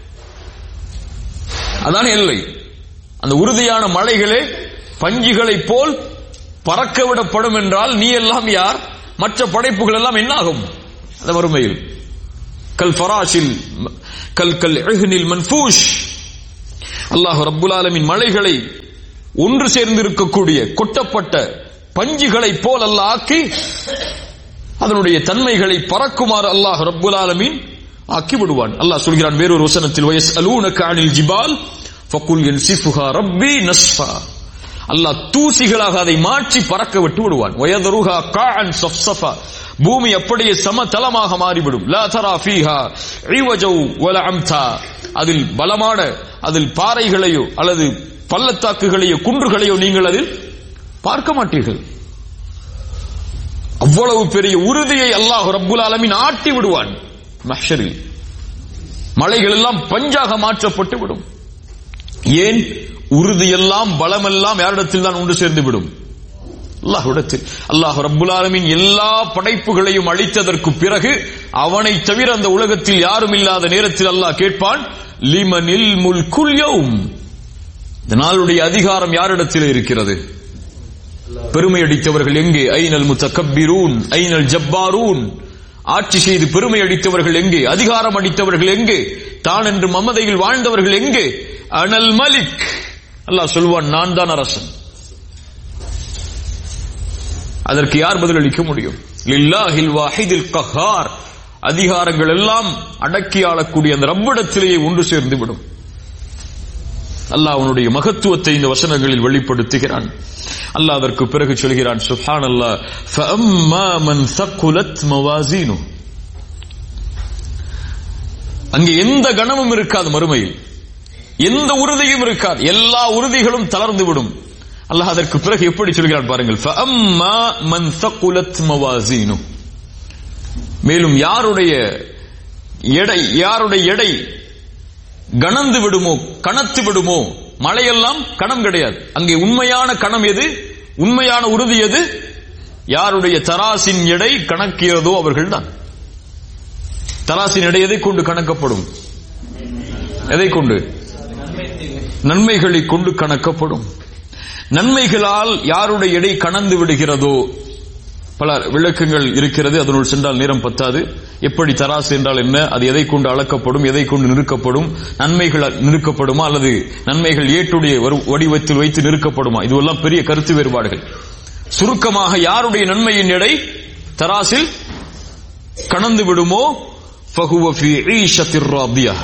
அதான் இல்லை. அந்த உறுதியான மலைகளே பஞ்சுகளை போல் பறக்க விடப்படும் என்றால் நீ எல்லாம் யார்? மற்ற படைப்புகள் எல்லாம் என்ன ஆகும் அந்த மறுமையில்? கல் ஃபராஷில் கல் இஹ்னில் மன்ஃபூஷ். அல்லாஹ் ரப்புல் ஆலமீன் மலைகளை ஒன்று சேர்ந்திருக்கக்கூடிய கொட்டப்பட்ட பஞ்சுகளை போல் அல்லாஹ் ஆக்கி அதனுடைய தன்மைகளை பறக்குமாறு அல்லாஹ் ரப்புல் ஆலமீன் ஆக்கி விடுவான். அல்லாஹ் சொல்கிறான் வேறொரு வசனத்தில், வயஸ்அலூனக அனில் ஜிபால் ஃபகுல் யன்சிஃபுஹா ரப்பி நஸ்ஃபா. அல்லாஹ் தூசிகளாக அதை மாற்றி பறக்க விட்டு விடுவான். வயதருஹா காஅன் ஸஃஸஃபா, பூமி அப்படியே சமதளமாக மாறிவிடும். லா தரா ஃபீஹா இவஜௌ வல அம்தா, அதில் பலமான அதில் பாறைகளையோ அல்லது பள்ளத்தாக்குகளையோ குன்றுகளையோ நீங்கள் அதில் பார்க்க மாட்டீர்கள். அவ்வளவு பெரிய உறுதியை அல்லாஹ் ரப்புல் ஆலமீன் ஆட்டி விடுவான். மஹ்ஷரில் மலைகள் எல்லாம் பஞ்சாக மாற்றப்பட்டு விடும். ஏன்? உறுதியெல்லாம் பலமெல்லாம் யாரிடத்தில் தான் ஒன்று சேர்ந்து விடும்? அல்லாஹ்விடத்தில். அல்லாஹ் ரப்புல் ஆலமீன் எல்லா படைப்புகளையும் அளித்ததற்கு பிறகு அவனை தவிர அந்த உலகத்தில் யாரும் இல்லாத நேரத்தில் அல்லாஹ் கேட்பான், லிமனில் முல்குல் யௌம், இந்த நாளுடைய அதிகாரம் யாரிடத்தில் இருக்கிறது? பெருமை அடித்தவர்கள் எங்கே? ஐனல் முத்தகப்பிரூன் ஐனல் ஜப்பாரூன், ஆட்சி செய்து பெருமை அடித்தவர்கள் எங்கே? அதிகாரம் அடித்தவர்கள் எங்கே? தான் என்று மமதையில் வாழ்ந்தவர்கள் எங்கே? அனல் மலிக், அல்லாஹ் சொல்வான், நான் தான் அரசன். அதற்கு யார் பதிலளிக்க முடியும்? லில்லாஹில் வாஹிதில் கஹார், அதிகாரங்கள் எல்லாம் அடக்கி ஆளக்கூடிய அந்த ரப்பிடத்திலேயே ஒன்று சேர்ந்து விடும். அல்லாஹ் அவனுடைய மகத்துவத்தை இந்த வசனங்களில் வெளிப்படுத்துகிறான். அல்லாஹ் அதற்கு பிறகு சொல்கிறான், சுப்ஹானல்லாஹ், ஃபஅம்மா மன் ஸகுலத் மவாஸீனு, அங்கே எந்த கணமும் இருக்காது, மறுமையில் எந்த உறுதியும் இருக்காது, எல்லா உறுதிகளும் தளர்ந்து விடும். அல்லாஹ் அதற்கு பிறகு எப்படி சொல்கிறான் பாருங்கள், ஃபஅம்மா மன் ஸகுலத் மவாஸீனு, மேலும் யாருடைய எடை கணந்து விடுமோ, கணத்து விடுமோ, மழையெல்லாம் கணம் கிடையாது. அங்கே உண்மையான கணம் எது? உண்மையான உறுதி எது? யாருடைய தராசின் எடை கணக்கிறதோ அவர்கள்தான். தராசின் எடை எதை கொண்டு கணக்கப்படும்? எதை கொண்டு? நன்மைகளை கொண்டு கணக்கப்படும். நன்மைகளால் யாருடைய எடை கணந்து விடுகிறதோ, பல விளக்கங்கள் இருக்கிறது, அதனுள் சென்றால் நேரம் பத்தாது. எப்படி தராசு என்றால் என்ன, அது எதை கொண்டு அளக்கப்படும், எதை கொண்டு நிறுக்கப்படும், நன்மைகள் நிறுக்கப்படுமா அல்லது நன்மைகள் ஏட்டுடைய வடிவத்தில் வைத்து நிறுக்கப்படுமா, இதுவெல்லாம் பெரிய கருத்து வேறுபாடுகள். சுருக்கமாக யாருடைய நன்மையின் எடை தராசில் கணந்து விடுமோ, ஃபஹுவ ஃபீ ஈஷத்திர் ராதியா.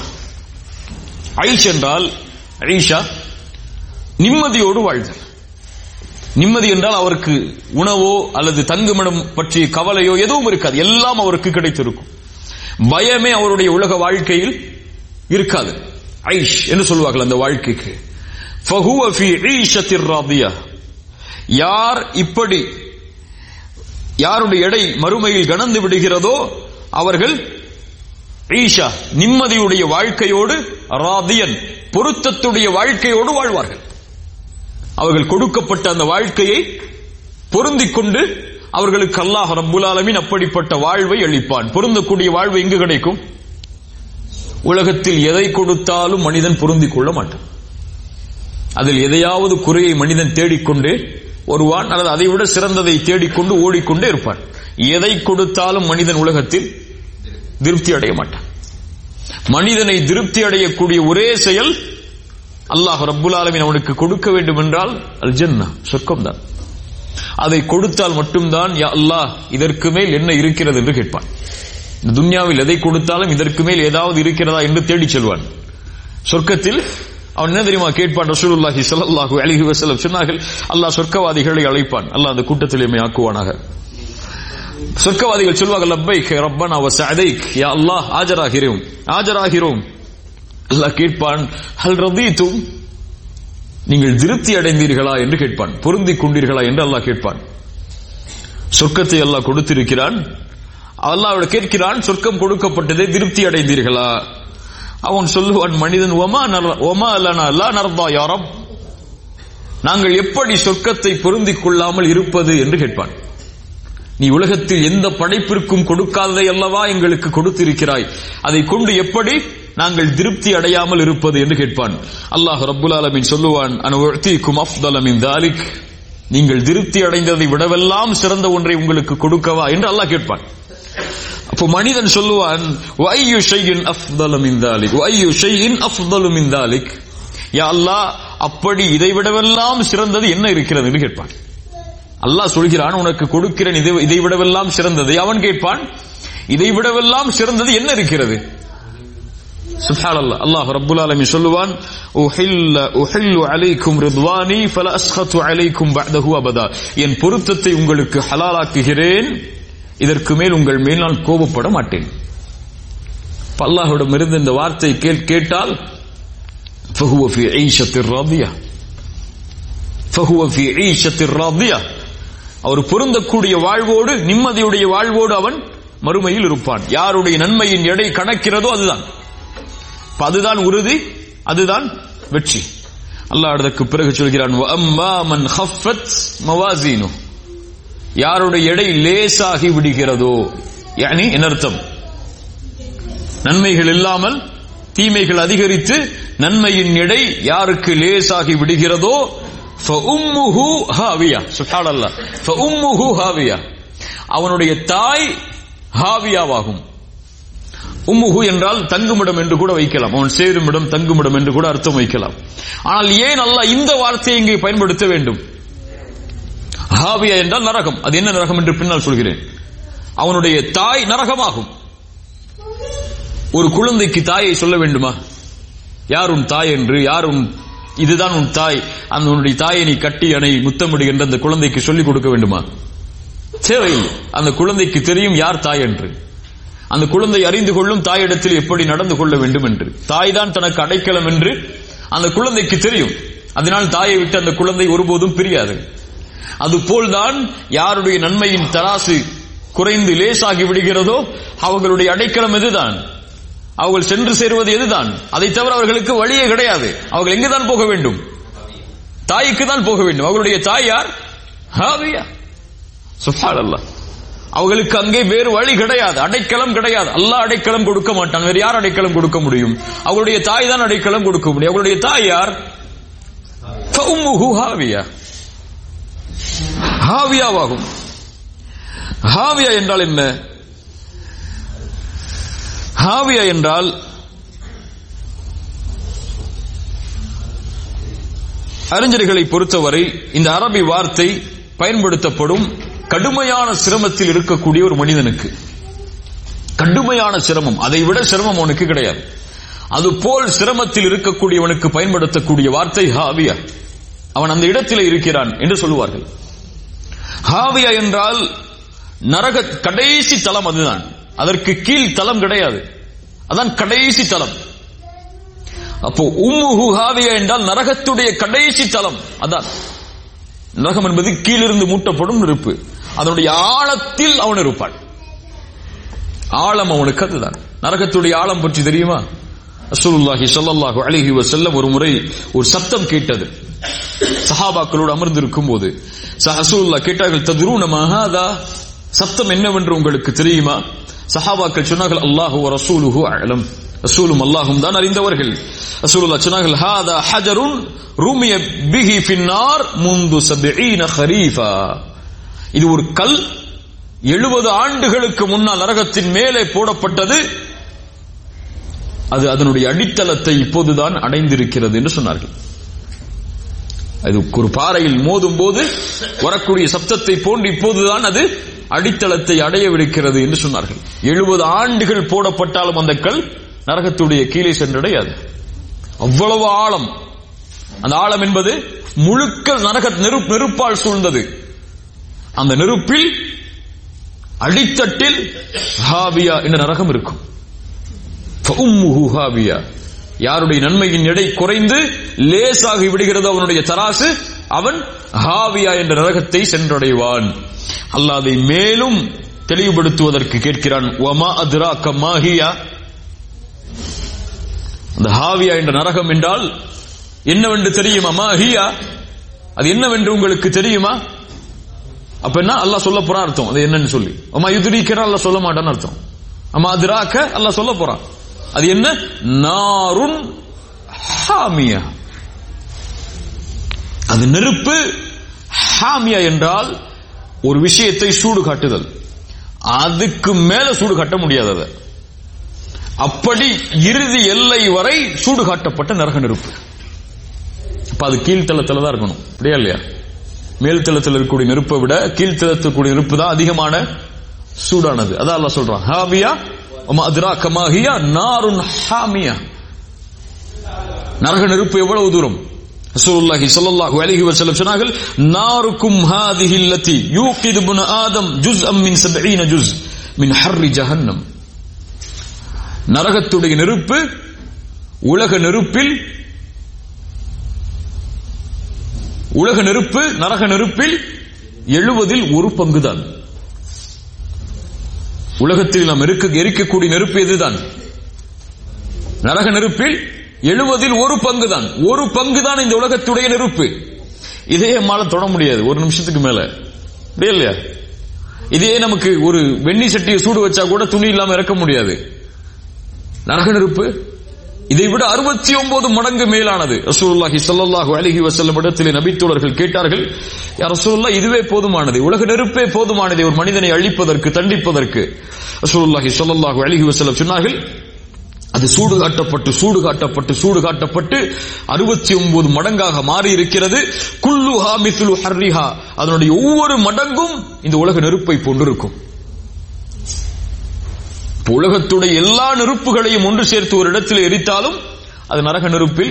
ஐஷ் என்றால் ஈஷா நிம்மதியோடு வாழ்தல். நிம்மதி என்றால் அவருக்கு உணவோ அல்லது தங்குமிடம் பற்றிய கவலையோ எதுவும் இருக்காது, எல்லாம் அவருக்கு கிடைத்திருக்கும். பயமே அவருடைய உலக வாழ்க்கையில் இருக்காது. ஐஷ் என்று சொல்வார்கள் அந்த வாழ்க்கைக்கு. ஃபஹுவ ஃபீ ஈஷத்திர் ராதியா. யார் இப்படி யாருடைய எடை மறுமையில் கணந்து விடுகிறதோ அவர்கள் ஈஷா நிம்மதியுடைய வாழ்க்கையோடு, ராதியன் பொருத்தத்துடைய வாழ்க்கையோடு வாழ்வார்கள். அவர்கள் கொடுக்கப்பட்ட அந்த வாழ்க்கையை பொருந்திக் கொண்டு அவர்களுக்கு அல்லாஹ் ரப்புல் ஆலமீன் அப்படிப்பட்ட வாழ்வை அளிப்பான். பொருந்தக்கூடிய வாழ்வு எங்கு கிடைக்கும்? உலகத்தில் எதை கொடுத்தாலும் மனிதன் பொருந்திக் கொள்ள மாட்டான். அதில் எதையாவது குறையை மனிதன் தேடிக்கொண்டே வருவான், அல்லது அதை விட சிறந்ததை தேடிக்கொண்டு ஓடிக்கொண்டே இருப்பான். எதை கொடுத்தாலும் மனிதன் உலகத்தில் திருப்தி அடைய மாட்டான். மனிதனை திருப்தி அடையக்கூடிய ஒரே செயல் அல்லாஹ் ரப்புல் ஆலமீன் அவனுக்கு கொடுக்க வேண்டும் என்றால் அல் ஜன்னா, சொர்க்கம்தான். அதை கொடுத்தால் மட்டும்தான் யா அல்லாஹ் இதற்கு மேல் என்ன இருக்கிறது என்று கேட்பான். இந்த துன்யாவில் எதை கொடுத்தாலும் இதற்கு மேல் ஏதாவது இருக்கிறதா என்று தேடிச் செல்வான். சொர்க்கத்தில் அவன் என்ன தெரியுமா கேட்பான்? ரசூலுல்லாஹி ஸல்லல்லாஹு அலைஹி வஸல்லம் சொன்னார்கள், அல்லாஹ் சொர்க்கவாதிகளை அழைப்பான். அல்லாஹ் அந்த கூட்டத்தில் எம்மை ஆக்குவானாக. சொர்க்கவாதிகள் சொல்வார்கள், லப்பைக் ரப்பனா வ சஅதைக், யா அல்லாஹ் ஆஜராகிறோம் ஆஜராகிறோம். அல்லாஹ் கேட்பான், ஹல் ரதீதும், நீங்கள் திருப்தி அடைந்தீர்களா என்று கேட்பான். பொருந்திக் கொண்டீர்களா என்று அல்லாஹ் கேட்பான். சொர்க்கத்தை அல்லாஹ் கொடுத்திருக்கிறான். அல்லாஹ் கேட்கிறான், சொர்க்கம் கொடுக்கப்பட்டதை திருப்தி அடைந்தீர்களா? அவன் சொல்லுவான், மனிதன் ஒமா லனா லா நர்தா யா ரப், நாங்கள் எப்படி சொர்க்கத்தை பொருந்திக் கொள்ளாமல் இருப்பது என்று கேட்பான். நீ உலகத்தில் எந்த படைப்பிற்கும் கொடுக்காததை அல்லவா எங்களுக்கு கொடுத்திருக்கிறாய், அதை கொண்டு எப்படி நாங்கள் திருப்தி அடையாமல் இருப்பது என்று கேட்பான். அல்லாஹ் ரப்புல் ஆலமீன் சொல்லுவான், அன உஅதீகும் அஃதல மின் தாலிக், நீங்கள் திருப்தி அடைந்ததை விடவெல்லாம் சிறந்த ஒன்றை உங்களுக்கு கொடுக்கவா என்று அல்லாஹ் கேட்பான். அப்போ மனிதன் சொல்லுவான், வஅய்யு ஷைஇன் அஃதலு மின் தாலிக் வஅய்யு ஷைஇன் அஃதலு மின் தாலிக், யா அல்லாஹ், அப்படி இதைவிடவெல்லாம் சிறந்தது என்ன இருக்கிறது என்று கேட்பான். அல்லாஹ் சொல்கிறான், உனக்கு கொடுக்கிறேன் இதைவிடவெல்லாம் சிறந்தது. அவன் கேட்பான், இதைவிடவெல்லாம் சிறந்தது என்ன இருக்கிறது? சுப்ஹானல்லாஹ். அல்லாஹ் ரப்புல் ஆலமீன் சொல்லுவான், உஹில்லு அலைக்கும் ரித்வானி ஃபலா அஸ்கது அலைக்கும் பஅதஹு அபதா. என் பொருத்தத்தை உங்களுக்கு ஹலாலாக்குகிறேன், இதற்கு மேல் உங்கள் மேல் நான் கோபப்பட மாட்டேன். அல்லாஹ்விடமிருந்து இந்த வார்த்தை கேட்டால் ஃபஹுவ ஃபீ ஈஷத்திர் ராதியா, ஃபஹுவ ஃபீ ஈஷத்திர் ராதியா, அவர் பொருந்தக்கூடிய வாழ்வோடு, நிம்மதியுடைய வாழ்வோடு அவன் மறுமையில் இருப்பான். யாருடைய நன்மையின் எடை கணக்கிறதோ அதுதான் உறுதி, அதுதான் வெற்றி. அல்லாஹ் அதற்கு பிறகு சொல்கிறான், வஅம்மா மன் கஃபத் மவாசீனு, யாருடைய எடை லேசாகி விடுகிறதோ, யானி என்ன அர்த்தம்? நன்மைகள் இல்லாமல் தீமைகள் அதிகரித்து நன்மையின் எடை யாருக்கு லேசாகி விடுகிறதோ ஃபஉம்முஹு ஹாவியா. சுப்ஹானல்லாஹ். ஃபஉம்முஹு ஹாவியா, அவனுடைய தாய் ஹாவியாவாகும். உம்முஹு என்றால் தங்குமிடம் என்று கூட வைக்கலாம், அவன் சேருமிடம் தங்குமிடம் என்று கூட அர்த்தம் வைக்கலாம். ஆனால் ஏன் அல்லாஹ் இந்த வார்த்தையை இங்கே பயன்படுத்த வேண்டும்? ஹாவியா என்றால் நரகம். அது என்ன நரகம் என்று பின்னால் சொல்கிறேன். அவனுடைய தாய் நரகமாகும். ஒரு குழந்தைக்கு தாயை சொல்ல வேண்டுமா? யார் உன் தாய் என்று, யார் உன், இதுதான் உன் தாய், அந்த தாயை நீ கட்டி அணை முத்தமிடு என்று அந்த குழந்தைக்கு சொல்லிக் கொடுக்க வேண்டுமா? தேவையில்லை. அந்த குழந்தைக்கு தெரியும் யார் தாய் என்று. அந்த குழந்தை அறிந்து கொள்ளும் தாயிடத்தில் எப்படி நடந்து கொள்ள வேண்டும் என்று. தாய் தான் தனக்கு அடைக்கலம் என்று அந்த குழந்தைக்கு தெரியும். அதனால் தாயை விட்டு அந்த குழந்தை ஒருபோதும் பிரியாது. அதுபோல்தான் யாருடைய நன்மையின் தராசு குறைந்து லேசாகி விடுகிறதோ அவர்களுடைய அடைக்கலம் எதுதான்? அவர்கள் சென்று சேருவது எதுதான்? அதை தவிர அவர்களுக்கு வழியே கிடையாது. அவர்கள் எங்குதான் போக வேண்டும்? தாய்க்கு தான் போக வேண்டும். அவர்களுடைய தாய் யார்? ஹாவியா. சுப்ஹானல்லாஹ். அவர்களுக்கு அங்கே வேறு வழி கிடையாது, அடைக்கலம் கிடையாது. அல்லாஹ் அடைக்கலம் கொடுக்க மாட்டான். வேறு யார் அடைக்கலம் கொடுக்க முடியும்? அவர்களுடைய தாய் தான் அடைக்கலம் கொடுக்க முடியும். அவர்களுடைய தாய் யார்? ஃபஉம்முஹு ஹாவியா, ஹாவியாவாகும். ஹாவியா என்றால் என்ன? ஹாவியா என்றால் அறிஞர்களை பொறுத்தவரை இந்த அரபி வார்த்தை பயன்படுத்தப்படும் கடுமையான சிரமத்தில் இருக்கக்கூடிய ஒரு மனிதனுக்கு. கடுமையான சிரமம், அதை விட சிரமம் அவனுக்கு கிடையாது. அதுபோல் சிரமத்தில் இருக்கக்கூடியவனுக்கு பயன்படுத்தக்கூடிய வார்த்தை ஹாவியா. அவன் அந்த இடத்தில் இருக்கிறான் என்று சொல்லுவார்கள். ஹாவியா என்றால் நரக கடைசி தலம், அதுதான். அதற்கு கீழ் தலம் கிடையாது, அதான் கடைசி தலம். அப்போ உம்முஹு ஹாவியா என்றால் நரகத்துடைய கடைசி தலம். அதான் நரகம் என்பது கீழிருந்து மூட்டப்படும் நெருப்பு. அதனுடைய ஆழத்தில் அவன் இருப்பான். ஆழம் அவனுக்கு அதுதான். நரகத்துடைய ஆழம் பற்றி தெரியுமா? ரசூலுல்லாஹி ஸல்லல்லாஹு அலைஹி வஸல்லம் ஒரு முறை ஒரு சத்தம் கேட்டது. சஹாபாக்களோடு அமர்ந்திருக்கும் போது ரசூலுல்லாஹ் கேட்டார்கள், தத்ரூன மா ஹாதா, சத்தம் என்னவென்று உங்களுக்கு தெரியுமா? சஹாபாக்கள் சொன்னார்கள், அல்லாஹு வ ரசூலுஹு அஅலம், ரசூலும் அல்லாஹும் தான் அறிந்தவர்கள். ரசூலுல்லாஹ் சொன்னார்கள், ஹாதா ஹஜருன் ரூமிய பிஹி ஃபின்னார் முந்து 70 ஹரீஃபா, இது ஒரு கல் 70 ஆண்டுகளுக்கு முன்னால் நரகத்தின் மேலே போடப்பட்டது, அது அதனுடைய அடித்தளத்தை இப்போதுதான் அடைந்திருக்கிறது என்று சொன்னார்கள். அது ஒரு பாறையில் மோதும் போது வரக்கூடிய சப்தத்தை போன்று இப்போதுதான் அது அடித்தளத்தை அடையவிருக்கிறது என்று சொன்னார்கள். 70 ஆண்டுகள் போடப்பட்டாலும் அந்த கல் நரகத்துடைய கீழே சென்றடையாது. அவ்வளவு ஆழம். அந்த ஆழம் என்பது முழுக்க நெருப்பால் சூழ்ந்தது. அந்த நெருப்பில் அடித்தட்டில் ஹாவியா என்ற நரகம் இருக்கும். ஃபஉம்முஹு ஹாவியா, யாருடைய நன்மையின் எடை குறைந்து லேசாகி விடுகிறதோ அவனுடைய தராசு, அவன் ஹாவியா என்ற நரகத்தை சென்றடைவான். அல்லாஹ் அதை மேலும் தெளிவுபடுத்துவதற்கு கேட்கிறான், வமா அத்ராக மா ஹியா, அந்த ஹாவியா என்ற நரகம் என்றால் என்னவென்று தெரியுமா? மா ஹியா, அது என்னவென்று உங்களுக்கு தெரியுமா? அப்ப என்ன அல்லாஹ் சொல்ல போறான் அர்த்தம். அது என்னன்னு சொல்லி, அம்மா யுத்ரீக்கனா அல்லாஹ் சொல்ல மாட்டான்னு அர்த்தம். அம்மா அத்ராக அல்லாஹ் சொல்ல போறான். அது என்ன? நாருன் ஹாமியா, அது நெருப்பு. ஹாமியா என்றால் ஒரு விஷயத்தை சூடு காட்டுதல், அதுக்கு மேல சூடு காட்ட முடியாதது. அப்படி இறுதி எல்லை வரை சூடு காட்டப்பட்ட நரக நெருப்பு. அப்ப அது கீழ்த்தளத்துல தான் இருக்கணும், அப்படியா இல்லையா? மேல்தளத்தில் இருக்கக்கூடிய நெருப்பை விட கீழ்த்தளத்துக்கூடிய நெருப்பு தான் அதிகமான சூடானது. அதான் அல்லாஹ் சொல்றான், ஹாவியா வமா அத்ராக மா ஹியா நாருன் ஹாமியா. நரக நெருப்பு எவ்வளவு தூரம்? ரசூலுல்லாஹி ஸல்லல்லாஹு அலைஹி வஸல்லம் சொன்னார்கள், நாருக்கும் ஹாதிஹி அல்லதி யூகிது இப்னு ஆதம் ஜுஸ்அம் மின் 70 ஜுஸ் மின் ஹர்ரி ஜஹன்னம். நரகத்துடைய நெருப்பு உலக நெருப்பில் நரக நெருப்பில் 70 ஒரு பங்குதான். உலகத்தில் நாம் எரிக்கக்கூடிய நெருப்பு எதுதான்? நரக நெருப்பில் 70 ஒரு பங்குதான். ஒரு பங்குதான் இந்த உலகத்துடைய நெருப்பு. இதே நம்மால தொட முடியாது ஒரு நிமிஷத்துக்கு மேல, அப்படியே இல்லையா? இதே நமக்கு ஒரு வெண்ணி சட்டியை சூடு வச்சா கூட துணி இல்லாம இறக்க முடியாது. நரக நெருப்பு இதை விட 69 மடங்கு மேலானது. ரசூலுல்லாஹி ஸல்லல்லாஹு அலைஹி வஸல்லம் இடத்திலே நபித்தோழர்கள் கேட்டார்கள், யா ரசூலுல்லாஹ், இதுவே போதுமானது, உலக நெருப்பே போதுமானது ஒரு மனிதனை அழிப்பதற்கு, தண்டிப்பதற்கு. ரசூலுல்லாஹி ஸல்லல்லாஹு அலைஹி வஸல்லம் சொன்னார்கள், அது சூடு காட்டப்பட்டு 69 மடங்காக மாறி இருக்கிறது. குல்லுஹா மிஸ்லு ஹர்ரிஹா, அதனுடைய ஒவ்வொரு மடங்கும் இந்த உலக நெருப்பை போன்றிருக்கும். உலகத்துடைய எல்லா நெருப்புகளையும் ஒன்று சேர்த்து ஒரு இடத்தில் எரித்தாலும் அது நரக நெருப்பில்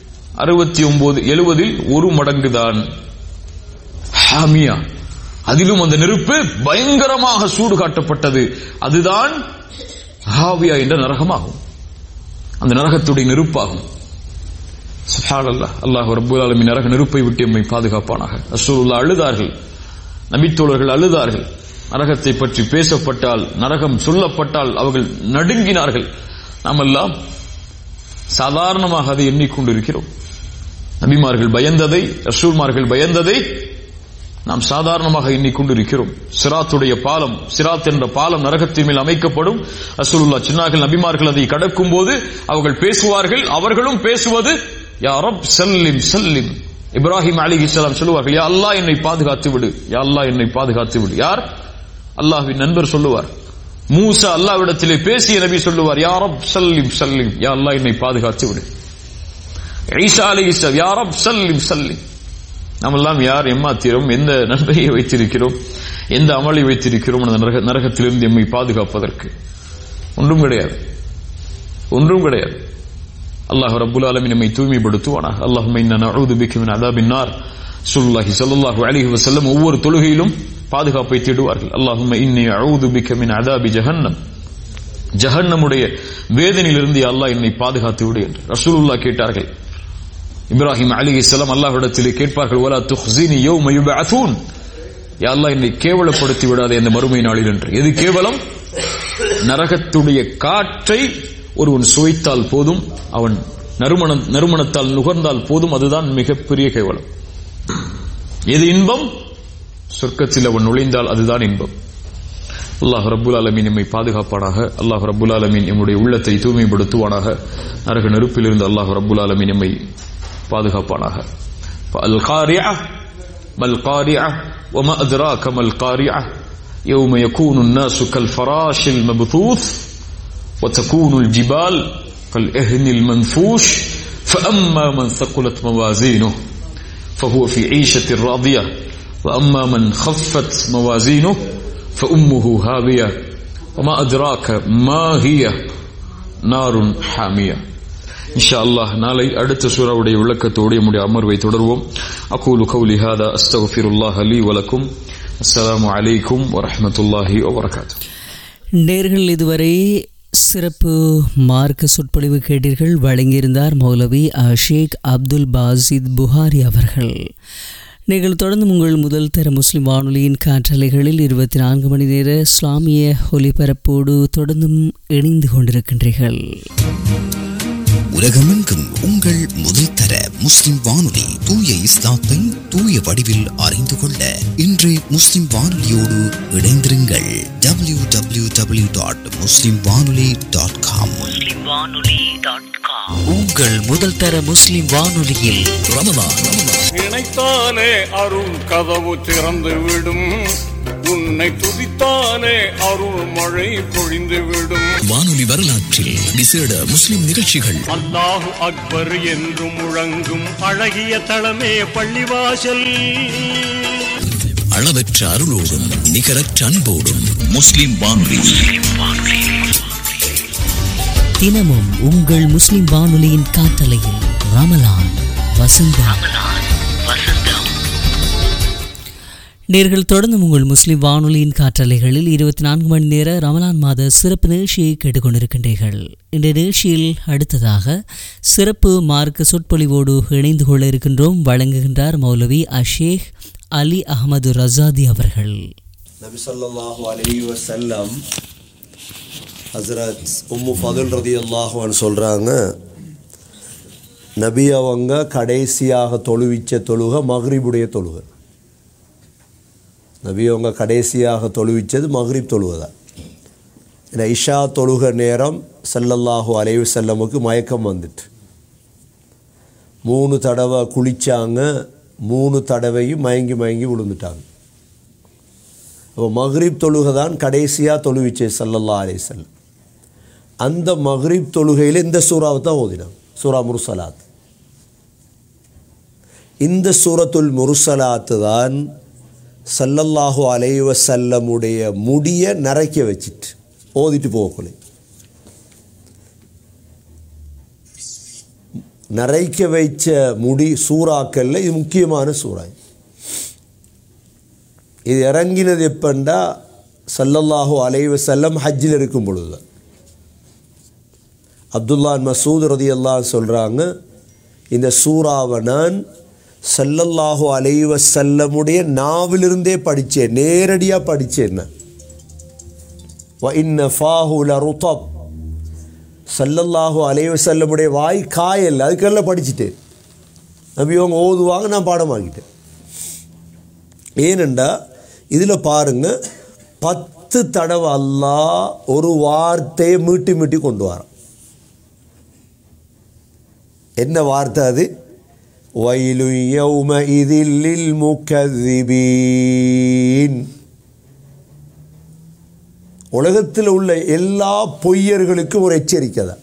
69 70 ஒரு மடங்குதான். ஹாமியா, அதிலும் அந்த நெருப்பு பயங்கரமாக சூடு காட்டப்பட்டது. அதுதான் ஹாவியா என்ற நரகமாகும், அந்த நரகத்துடைய நெருப்பாகும். சுப்ஹானல்லாஹ், அல்லாஹ் ரப்பல் ஆலமீன் நரக நெருப்பை விட்டு நம்மை பாதுகாப்பானாக. ரசூலுல்லாஹ் அழுதார்கள், நபித்தோழர்கள் அழுதார்கள். நரகத்தை பற்றி பேசப்பட்டால், நரகம் சொல்லப்பட்டால் அவர்கள் நடுங்கினார்கள். நாம் எல்லாம் சாதாரணமாக அதை எண்ணிக்கொண்டிருக்கிறோம். நபிமார்கள் பயந்ததை, ரசூல்மார்கள் பயந்ததை நாம் சாதாரணமாக எண்ணிக்கொண்டிருக்கிறோம். சிராத்துடைய பாலம், சிராத் என்ற பாலம் நரகத்தின் மேல் அமைக்கப்படும். ரசூலுல்லாஹ் சொன்னார்கள், நபிமார்கள் அதை கடக்கும் போது அவர்கள் பேசுவார்கள், அவர்களும் பேசுவது யா ரப் சல்லிம் சல்லிம். இப்ராஹிம் அலைஹிஸ்ஸலாம் சொல்லுவார்கள், யா அல்லாஹ் என்னை பாதுகாத்து விடு, யா அல்லாஹ் என்னை பாதுகாத்து விடு. யார்? அல்லாஹ்வின் நண்பர் சொல்லுவார். மூசா அல்லாஹ்விடத்திலே பேசிய நபி சொல்லுவார், யா ரப் சல்லிம் சல்லிம், யா அல்லாஹ் என்னை பாதுகாத்து விடு. ஈசா அலைஹிஸ்ஸலாம், யா ரப் சல்லிம் சல்லிம். நாமெல்லாம் யார் எம்மாத்திரம், எந்த நன்மையை வைத்திருக்கிறோம், எந்த அமலை வைத்திருக்கிறோம் அந்த நரகத்திலிருந்து எம்மை பாதுகாப்பதற்கு? ஒன்றும் கிடையாது, ஒன்றும் கிடையாது. அல்லாஹ் ரப்புல் ஆலமீன் நம்மை தூய்மைப்படுத்துவானாக. அல்லாஹும்ம இன்னா நஊது பிக மின் அஸாபின் நார். ஸல்லல்லாஹு ஸல்லல்லாஹு அலைஹி வஸல்லம் ஒவ்வொரு தொழுகையிலும் பாதுகாப்பை தேடுவார்கள். அல்லாஹும்ம இன்னி அஊது பிக மின் அஸாபி ஜஹன்னம், ஜஹன்னமுடைய வேதனையிலிருந்து யா அல்லாஹ் என்னை பாதுகாத்து விடு என்று ரசூலுல்லாஹ் கேட்டார்கள். இப்ராஹிம் அலைஹிஸ்ஸலாம் அல்லாஹ்விடத்திலே கேட்பார்கள், வலா துஹ்ஸினி யௌம யுபஅஸூன், யா அல்லாஹ் என்னை கேவலப்படுத்தி விடாதே அந்த மறுமை நாளில் என்று. எது கேவலம்? நரகத்துடைய காற்றை ஒருவன் சுவைத்தால் போதும், அவன் நறுமணத்தால் நுகர்ந்தால் போதும், அதுதான் மிகப்பெரிய கேவலம். எது இன்பம்? சொர்க்கத்தில் அவன் நுழைந்தால் அதுதான் இன்பம். அல்லாஹ் ரப்புல் ஆலமீன் நம்மை பாதுகாப்பானாக. அல்லாஹ் ரப்புல் ஆலமீன் நம்முடைய உள்ளத்தை தூய்மைப்படுத்துவானாக. நரக நெருப்பிலிருந்து அல்லாஹ் ரப்புல் ஆலமீன் நம்மை பாதுகாப்பானாக. அல் காரிஅ மல் காரிஅ வமா அத்ராக மல் காரிஅ யௌம யகூனு الناس كالفراش المبثوث وتكون الجبال كالعهن المنفوش فأما من ثقلت موازينه فهو في عيشة راضية وأما من خفت موازينه فأمه هاوية وما أدراك ما هي نار حامية. இன்ஷா அல்லாஹ் நாளை அடுத்த சூராவுடைய விளக்கத்தோடு நம்முடைய அமர்வை தொடர்வோம். அகூலு கௌலி ஹாதா அஸ்தக்ஃபிருல்லாஹ லீ வ லக்கும். அஸ்ஸலாமு அலைக்கும் வ ரஹ்மத்துல்லாஹி வ பரகாத்துஹு. நேயர்கள் இதுவரை சிறப்பு மார்க்க சொற்பொழிவு கேட்டீர்கள். வழங்கியிருந்தார் மௌலவி ஷேக் அப்துல் பாசித் புகாரி அவர்கள். நீங்கள் தொடர்ந்து உங்கள் முதல் தர முஸ்லிம் வானொலியின் காற்றலைகளில் 24 மணி நேர இஸ்லாமிய ஒலிபரப்போடு தொடர்ந்தும் இணைந்து கொண்டிருக்கின்றீர்கள். உலகமெங்கும் உங்கள் முதல் தர முஸ்லிம் வானொலி தூய இஸ்லாத்தை தூய வடிவில் அறிந்து கொள்ள இன்று முஸ்லிம் வானொலியோடு இணைந்திருங்கள். www.muslimwanoli.com. உங்கள் முதல் தர முஸ்லிம் வானொலியில் ரமலான் நினைத்தாலே அருள் கதவு திறந்து விடும், உன்னை துதித்தாலே அருள் மழை பொழிந்துவிடும். வானொலி வரலாற்றில் விசேட முஸ்லிம் நிகழ்ச்சிகள். அல்லாஹு அக்பர் என்று முழங்கும் அழகிய தளமே பள்ளிவாசல். அளவற்ற அருளோடும் நிகரற்ற அன்போடும் முஸ்லிம் வானொலி. தினமும் உங்கள் முஸ்லிம் வானொலியின் காற்றலையில் ரமலான் வசந்தம். நேர்கள் தொடர்ந்து உங்கள் முஸ்லிம் வானொலியின் காற்றலைகளில் 24 மணி நேர ரமலான் மாத சிறப்பு நிகழ்ச்சியை கேட்டுக்கொண்டிருக்கின்றீர்கள். இந்த நிகழ்ச்சியில் அடுத்ததாக சிறப்பு மார்க்க சொற்பொழிவோடு இணைந்து கொள்ள இருக்கின்றோம். வழங்குகின்றார் மௌலவி அஷேக் அலி அஹமது ரசாதி அவர்கள். நபி ஸல்லல்லாஹு அலைஹி வஸல்லம் ஹஸ்ரத் உம்மு ஃபதுல் ரலியல்லாஹு அன்ஹா சொல்கிறாங்க, நபி அவங்க கடைசியாக தொழுவிச்ச தொழுகை மக்ரிபுடைய தொழுகை. நபி அவங்க கடைசியாக தொழுவிச்சது மக்ரிப் தொழுகை தான். ஏன்னா இஷா தொழுகை நேரம் ஸல்லல்லாஹு அலைஹி வஸல்லமுக்கு மயக்கம் வந்துட்டு 3 தடவை குளித்தாங்க, 3 தடவையும் மயங்கி மயங்கி விழுந்துட்டாங்க. அப்போ மக்ரிப் தொழுகை தான் கடைசியாக தொழுவிச்சே ஸல்லல்லாஹு அலைஹி வஸல்லம். அந்த மக்ரிப் தொழுகையில் இந்த சூறாவை தான் ஓதினாங்க, சூரா முர்சலாத். இந்த சூரத்துல் முர்சலாத்து தான் ஸல்லல்லாஹு அலைஹி வஸல்லமுடைய முடியை நரைக்க வச்சிட்டு ஓதிட்டு போகக்குள்ளே. நரைக்க வைச்ச முடி சூறாக்கள்ல இது முக்கியமான சூறா. இது இறங்கினது எப்பண்டா ஸல்லல்லாஹு அலைஹி வஸல்லம் ஹஜ்ஜில் இருக்கும் பொழுது. அப்துல்லா மசூத் ரலியல்லாஹு அன்ஹு சொல்கிறாங்க, இந்த சூறாவை நான் ஸல்லல்லாஹு அலைஹி வஸல்லமுடைய நாவிலிருந்தே படித்தேன், நேரடியாக படித்தேன். வ இன்ன ஃபாஹு லருதப், ஸல்லல்லாஹு அலைஹி வஸல்லமுடைய வாய் காயல், அதுக்கெல்லாம் படிச்சுட்டேன். நபி அவங்க ஓதுவாங்க, நான் பாடமாக்கிட்டேன். ஏனெண்டா இதில் பாருங்கள், 10 தடவை அல்லாஹ் ஒரு வார்த்தையை மீட்டி மீட்டி கொண்டு வரான். என்ன வார்த்தை அது? வயலு யௌமஇதில் லில் முகذிபீன். உலகத்தில் உள்ள எல்லா பொய்யர்களுக்கும் ஒரு எச்சரிக்கை தான்.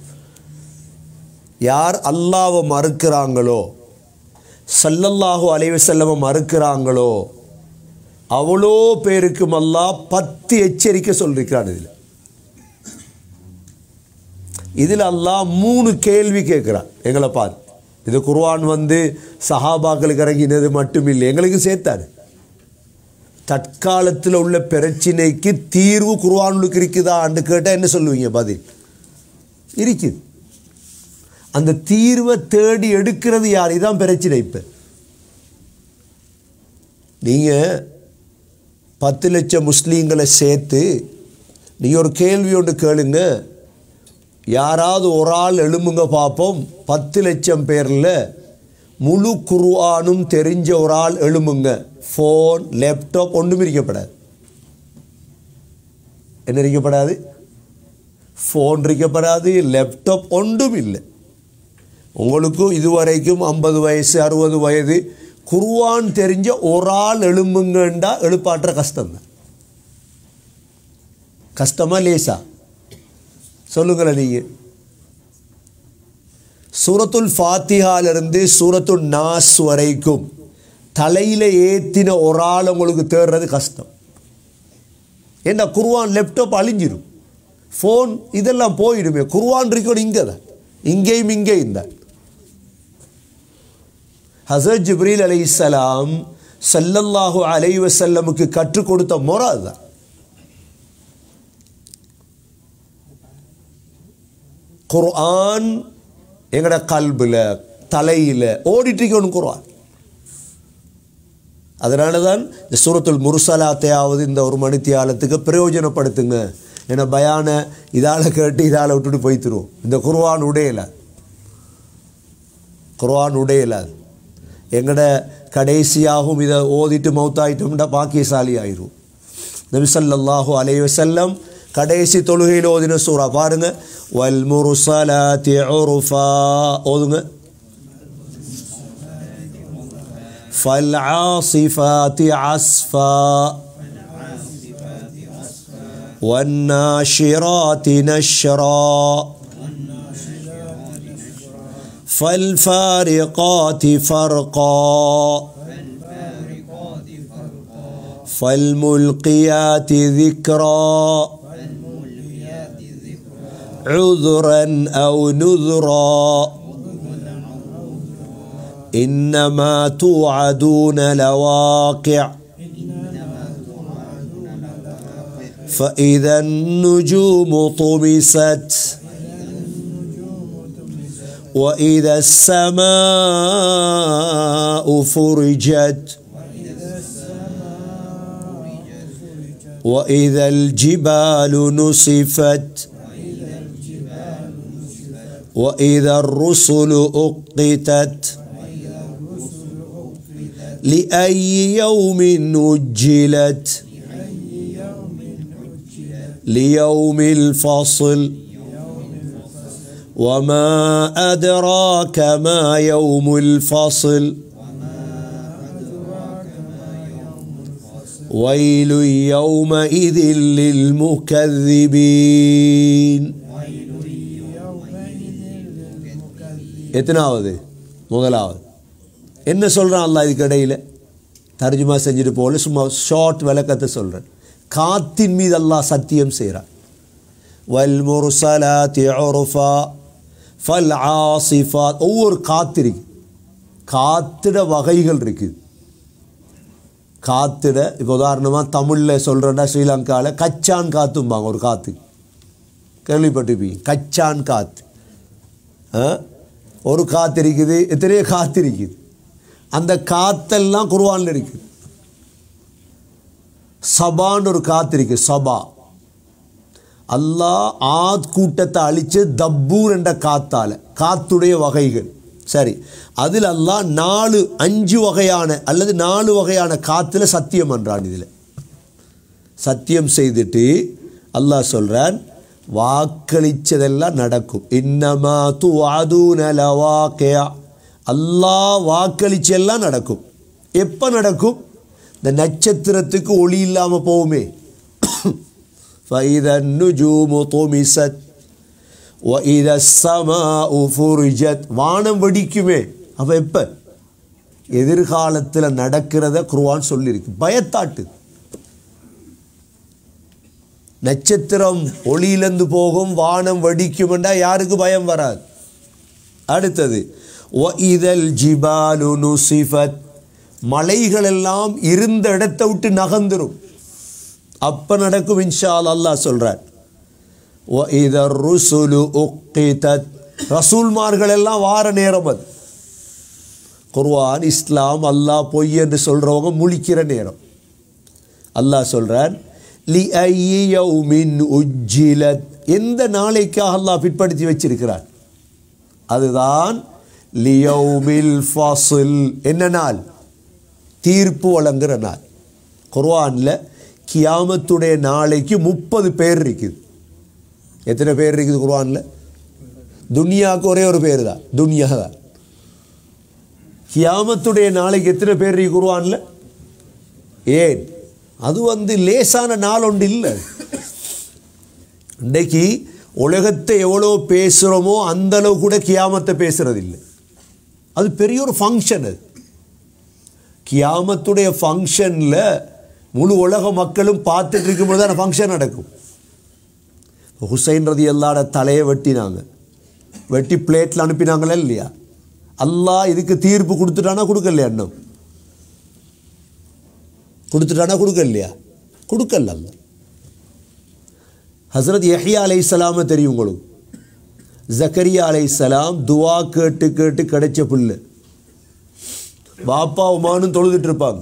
யார் அல்லாஹ்வை மறுக்கிறாங்களோ, ஸல்லல்லாஹு அலைஹி வஸல்லம் மறுக்கிறாங்களோ, அவ்வளோ பேருக்கும் அல்லாஹ் 10 எச்சரிக்கை சொல்லியிருக்கிறான். இதில் அல்லாஹ் 3 கேள்வி கேட்குறான் எங்களை பார்த்து. இது குர்ஆன் சஹாபாக்களுக்கு இறங்கினது மட்டும் இல்லை, எங்களுக்கு சேர்த்தாரு. தற்காலத்தில் உள்ள பிரச்சினைக்கு தீர்வு குர்ஆனுக்கு இருக்குதான்னு கேட்டால் என்ன சொல்லுவீங்க? பதில் இருக்குது. அந்த தீர்வை தேடி எடுக்கிறது யார்? இதுதான் பிரச்சனை. இப்போ நீங்கள் 10 லட்சம் முஸ்லீம்களை சேர்த்து நீங்கள் ஒரு கேள்வி ஒன்று கேளுங்க, யாராவது ஒரு ஆள் எழும்புங்க பார்ப்போம். 10 லட்சம் பேரில் முழு குர்ஆனும் தெரிஞ்ச ஒரு ஆள் எழும்புங்க. ஃபோன், லேப்டாப் ஒன்றும் இருக்கப்படாது. என்ன இருக்கப்படாது? ஃபோன் இருக்கப்படாது, லேப்டாப் ஒன்றும் இல்லை. உங்களுக்கும் இதுவரைக்கும் 50 வயசு 60 வயது குர்ஆன் தெரிஞ்ச ஒரு ஆள் எழும்புங்கண்டா எழுப்பாற்ற கஷ்டம்தான். கஷ்டமா லேசா? சொல்லுங்களேன் நீங்கள். சூரத்துல் ஃபாத்திஹாலிருந்து சூரத்துல் நாஸ் வரைக்கும் தலையில் ஏற்றின ஒரு ஆள் உங்களுக்கு தேடுறது கஷ்டம். ஏன்னா குர்ஆன் லேப்டாப் அழிஞ்சிடும், ஃபோன் இதெல்லாம் போயிடுமே. குர்ஆன் இருக்கணும் இங்கே தான், இங்கேயும் இங்கேயும் தான். ஹஸரத் ஜிப்ரீல் அலைஹிஸ்ஸலாம் ஸல்லல்லாஹு அலைஹி வஸல்லமுக்கு கற்றுக் கொடுத்த முறை அதுதான். குர்ஆன் எங்கட கல்பில் தலையில் ஓடிட்டுருக்கணும் குர்ஆன். அதனால தான் இந்த சூரத்துல் முர்சலாத்தையாவது இந்த 1 மணித்தியாலத்துக்கு பிரயோஜனப்படுத்துங்க. ஏன்னா பயான இதால் கேட்டு இதால் விட்டுட்டு போய்த்துருவோம். இந்த குர்ஆன் உடையலாது. எங்கட கடைசியாகவும் இதை ஓதிட்டு மௌத்தாயிட்டோம்னா பாக்கியசாலி ஆயிரும். நபி ஸல்லல்லாஹு அலைஹி வஸல்லம் கடைசி தொழுகையில் ஓதின சூறா பாருங்க, வல் முர்சலாத்தி உர்ஃபா ஓதுங்க, ஃபல் ஆஸிஃபாத்தி அஸ்ஃபா, والناشرات نشرا فالفارقات فرقا فالملقيات ذكرا عذرا أو نذرا إنما توعدون لواقع فإذا النجوم طمست وإذا السماء فرجت وإذا الجبال نصفت وإذا الرسل أقتت لأي يوم أجلت ليوم الفصل وما أدراك ما يوم الفصل ويل يومئذ للمكذبين. எத்தனாவது? முதலாவது. என்ன சொல்கிறான் அல்லாஹ் இதுக்கு இடையில்? தர்ஜுமா செஞ்சுட்டு போல சும்மா ஷார்ட் விளக்கத்தை சொல்கிறேன். காத்தின் மீது அல்லாஹ் சத்தியம் செய்கிறான். வல் முர்சலாத்தி உர்ஃபா ஃபல் ஆசிஃபாத். ஒவ்வொரு காத்து இருக்குது, காத்திட வகைகள் இருக்குது. காத்திட இப்போ உதாரணமாக தமிழில் சொல்கிறேன்னா ஸ்ரீலங்காவில் கச்சான் காத்தும்பாங்க. ஒரு காற்று கேள்விப்பட்டிருப்பீங்க, கச்சான் காற்று. ஒரு காற்று இருக்குது, எத்தனையோ காற்று இருக்குது. அந்த காற்றெல்லாம் குர்ஆனில் இருக்குது. சபான்னு ஒரு காற்று இருக்குது, சபா. அல்லாஹ் ஆத் கூட்டத்தை அழித்து தப்பூர் என்ற காத்தால், காத்துடைய வகைகள். சரி, அதில் அல்லாஹ் 5 வகையான அல்லது 4 வகையான காற்றுல சத்தியம் பண்ணுறான். இதில் சத்தியம் செய்துட்டு அல்லாஹ் சொல்கிறான், வாக்களித்ததெல்லாம் நடக்கும். இன்னமா துஅதூன லவாகிஅ. அல்லாஹ் வாக்களிச்செல்லாம் நடக்கும். எப்போ நடக்கும்? இந்த நட்சத்திரத்துக்கு ஒளி இல்லாமல் போகுமே. فَإِذَا النُّجُومُ طُمِسَتْ وَإِذَا السَّمَاءُ فُرِجَتْ. வானம் வெடிக்குமே. அப்போ எப்போ? எதிர்காலத்தில் நடக்கிறத குர்ஆன் சொல்லியிருக்கு. பயத்தாட்டு. நட்சத்திரம் ஒளியிலிருந்து போகும், வானம் வெடிக்கும்டா யாருக்கு பயம் வராது. அடுத்தது வஇதல் ஜிபாலு நுசிஃபத். மலைகள் எல்லாம் இருந்த இடத்தை விட்டு நகர்ந்துரும். அப்ப நடக்கும் இன்ஷா அல்லாஹ் சொல்றார். வஇதர் ருசுலு உக்திதத். ரசூல்மார்கள் எல்லாம் வார நேரம் அது. குர்ஆன், இஸ்லாம், அல்லாஹ் பொய் என்று சொல்றவங்க முழிக்கிற நேரம். அல்லாஹ் சொல்றான், லிஐயி யௌமின் உஜ்ஜிலத். எந்த நாளைக்காக அல்லாஹ் பிற்படுத்தி வச்சிருக்கிறார்? அதுதான் லியௌமில் ஃபஸ்ல். என்ன நாள்? தீர்ப்பு வழங்குற நாள். குர்ஆனில் கியாமத்துடைய நாளைக்கு 30 பேர் இருக்குது. எத்தனை பேர் இருக்குது குர்ஆனில்? துனியாவுக்கு ஒரே ஒரு பேர் தான், துனியா தான். கியாமத்துடைய நாளைக்கு எத்தனை பேர் இருக்குது குர்ஆனில்? ஏன்? அது லேசான நாள் ஒன்று இல்லை. இன்றைக்கு உலகத்தை எவ்வளோ பேசுகிறோமோ அந்த அளவு கூட கியாமத்தை பேசுறது இல்லை. அது பெரிய ஒரு ஃபங்க்ஷன். அது கியாமத்துடைய ஃபங்க்ஷனில் முழு உலக மக்களும் பார்த்துட்டு இருக்கும்போது தான் ஃபங்க்ஷன் நடக்கும். ஹுசைன் ரலியல்லாஹு அன்ஹு தலையை வெட்டினாங்க, வெட்டி பிளேட்டில் அனுப்பினாங்களா இல்லையா? அல்லாஹ் இதுக்கு தீர்ப்பு கொடுத்துட்டானா கொடுக்கலையா? இன்னும் கொடுத்துட்டானா கொடுக்கலையா? கொடுக்கல. அல்ல ஹஸ்ரத் யஹ்யா அலைஹிஸ்ஸலாம் தெரியும் உங்களுக்கு. ஜக்கரியா அலைஹிஸ்ஸலாம் துவா கேட்டு கேட்டு கிடைச்ச பிள்ளை. பாப்பா உமானும் தொழுதுட்டு இருப்பாங்க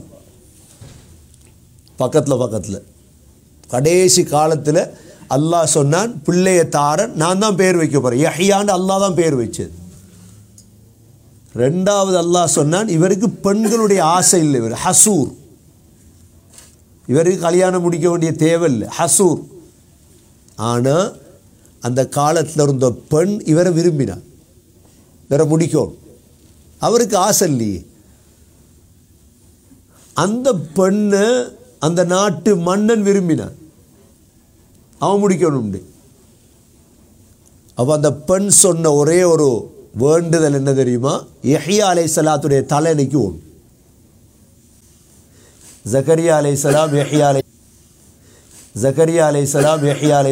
பக்கத்தில். கடைசி காலத்தில் அல்லாஹ் சொன்னான், பிள்ளைய தாரன் நான் தான் பேர் வைக்க போகிறேன். யஹ்யான்னு அல்லாஹ் தான் பேர் வச்சது. ரெண்டாவது அல்லாஹ் சொன்னான், இவருக்கு பெண்களுடைய ஆசை இல்லை, இவர் ஹசூர், இவருக்கு கல்யாணம் முடிக்க வேண்டிய தேவை இல்லை, ஹசூர். ஆனால் அந்த காலத்தில் இருந்த பெண் இவரை விரும்பினார், இவரை முடிக்கணும். அவருக்கு ஆசை இல்லையே. அந்த பெண்ணை அந்த நாட்டு மன்னன் விரும்பினான். அவன் முடிக்கணும். அப்போ அந்த பெண் சொன்ன ஒரே ஒரு வேண்டுதல் என்ன தெரியுமா? யஹ்யா அலைஹிஸ்ஸலாத்துடைய தலையணைக்கு ஓடும். ஜக்கரியா அலைஹிஸ்ஸலாம் யஹ்யா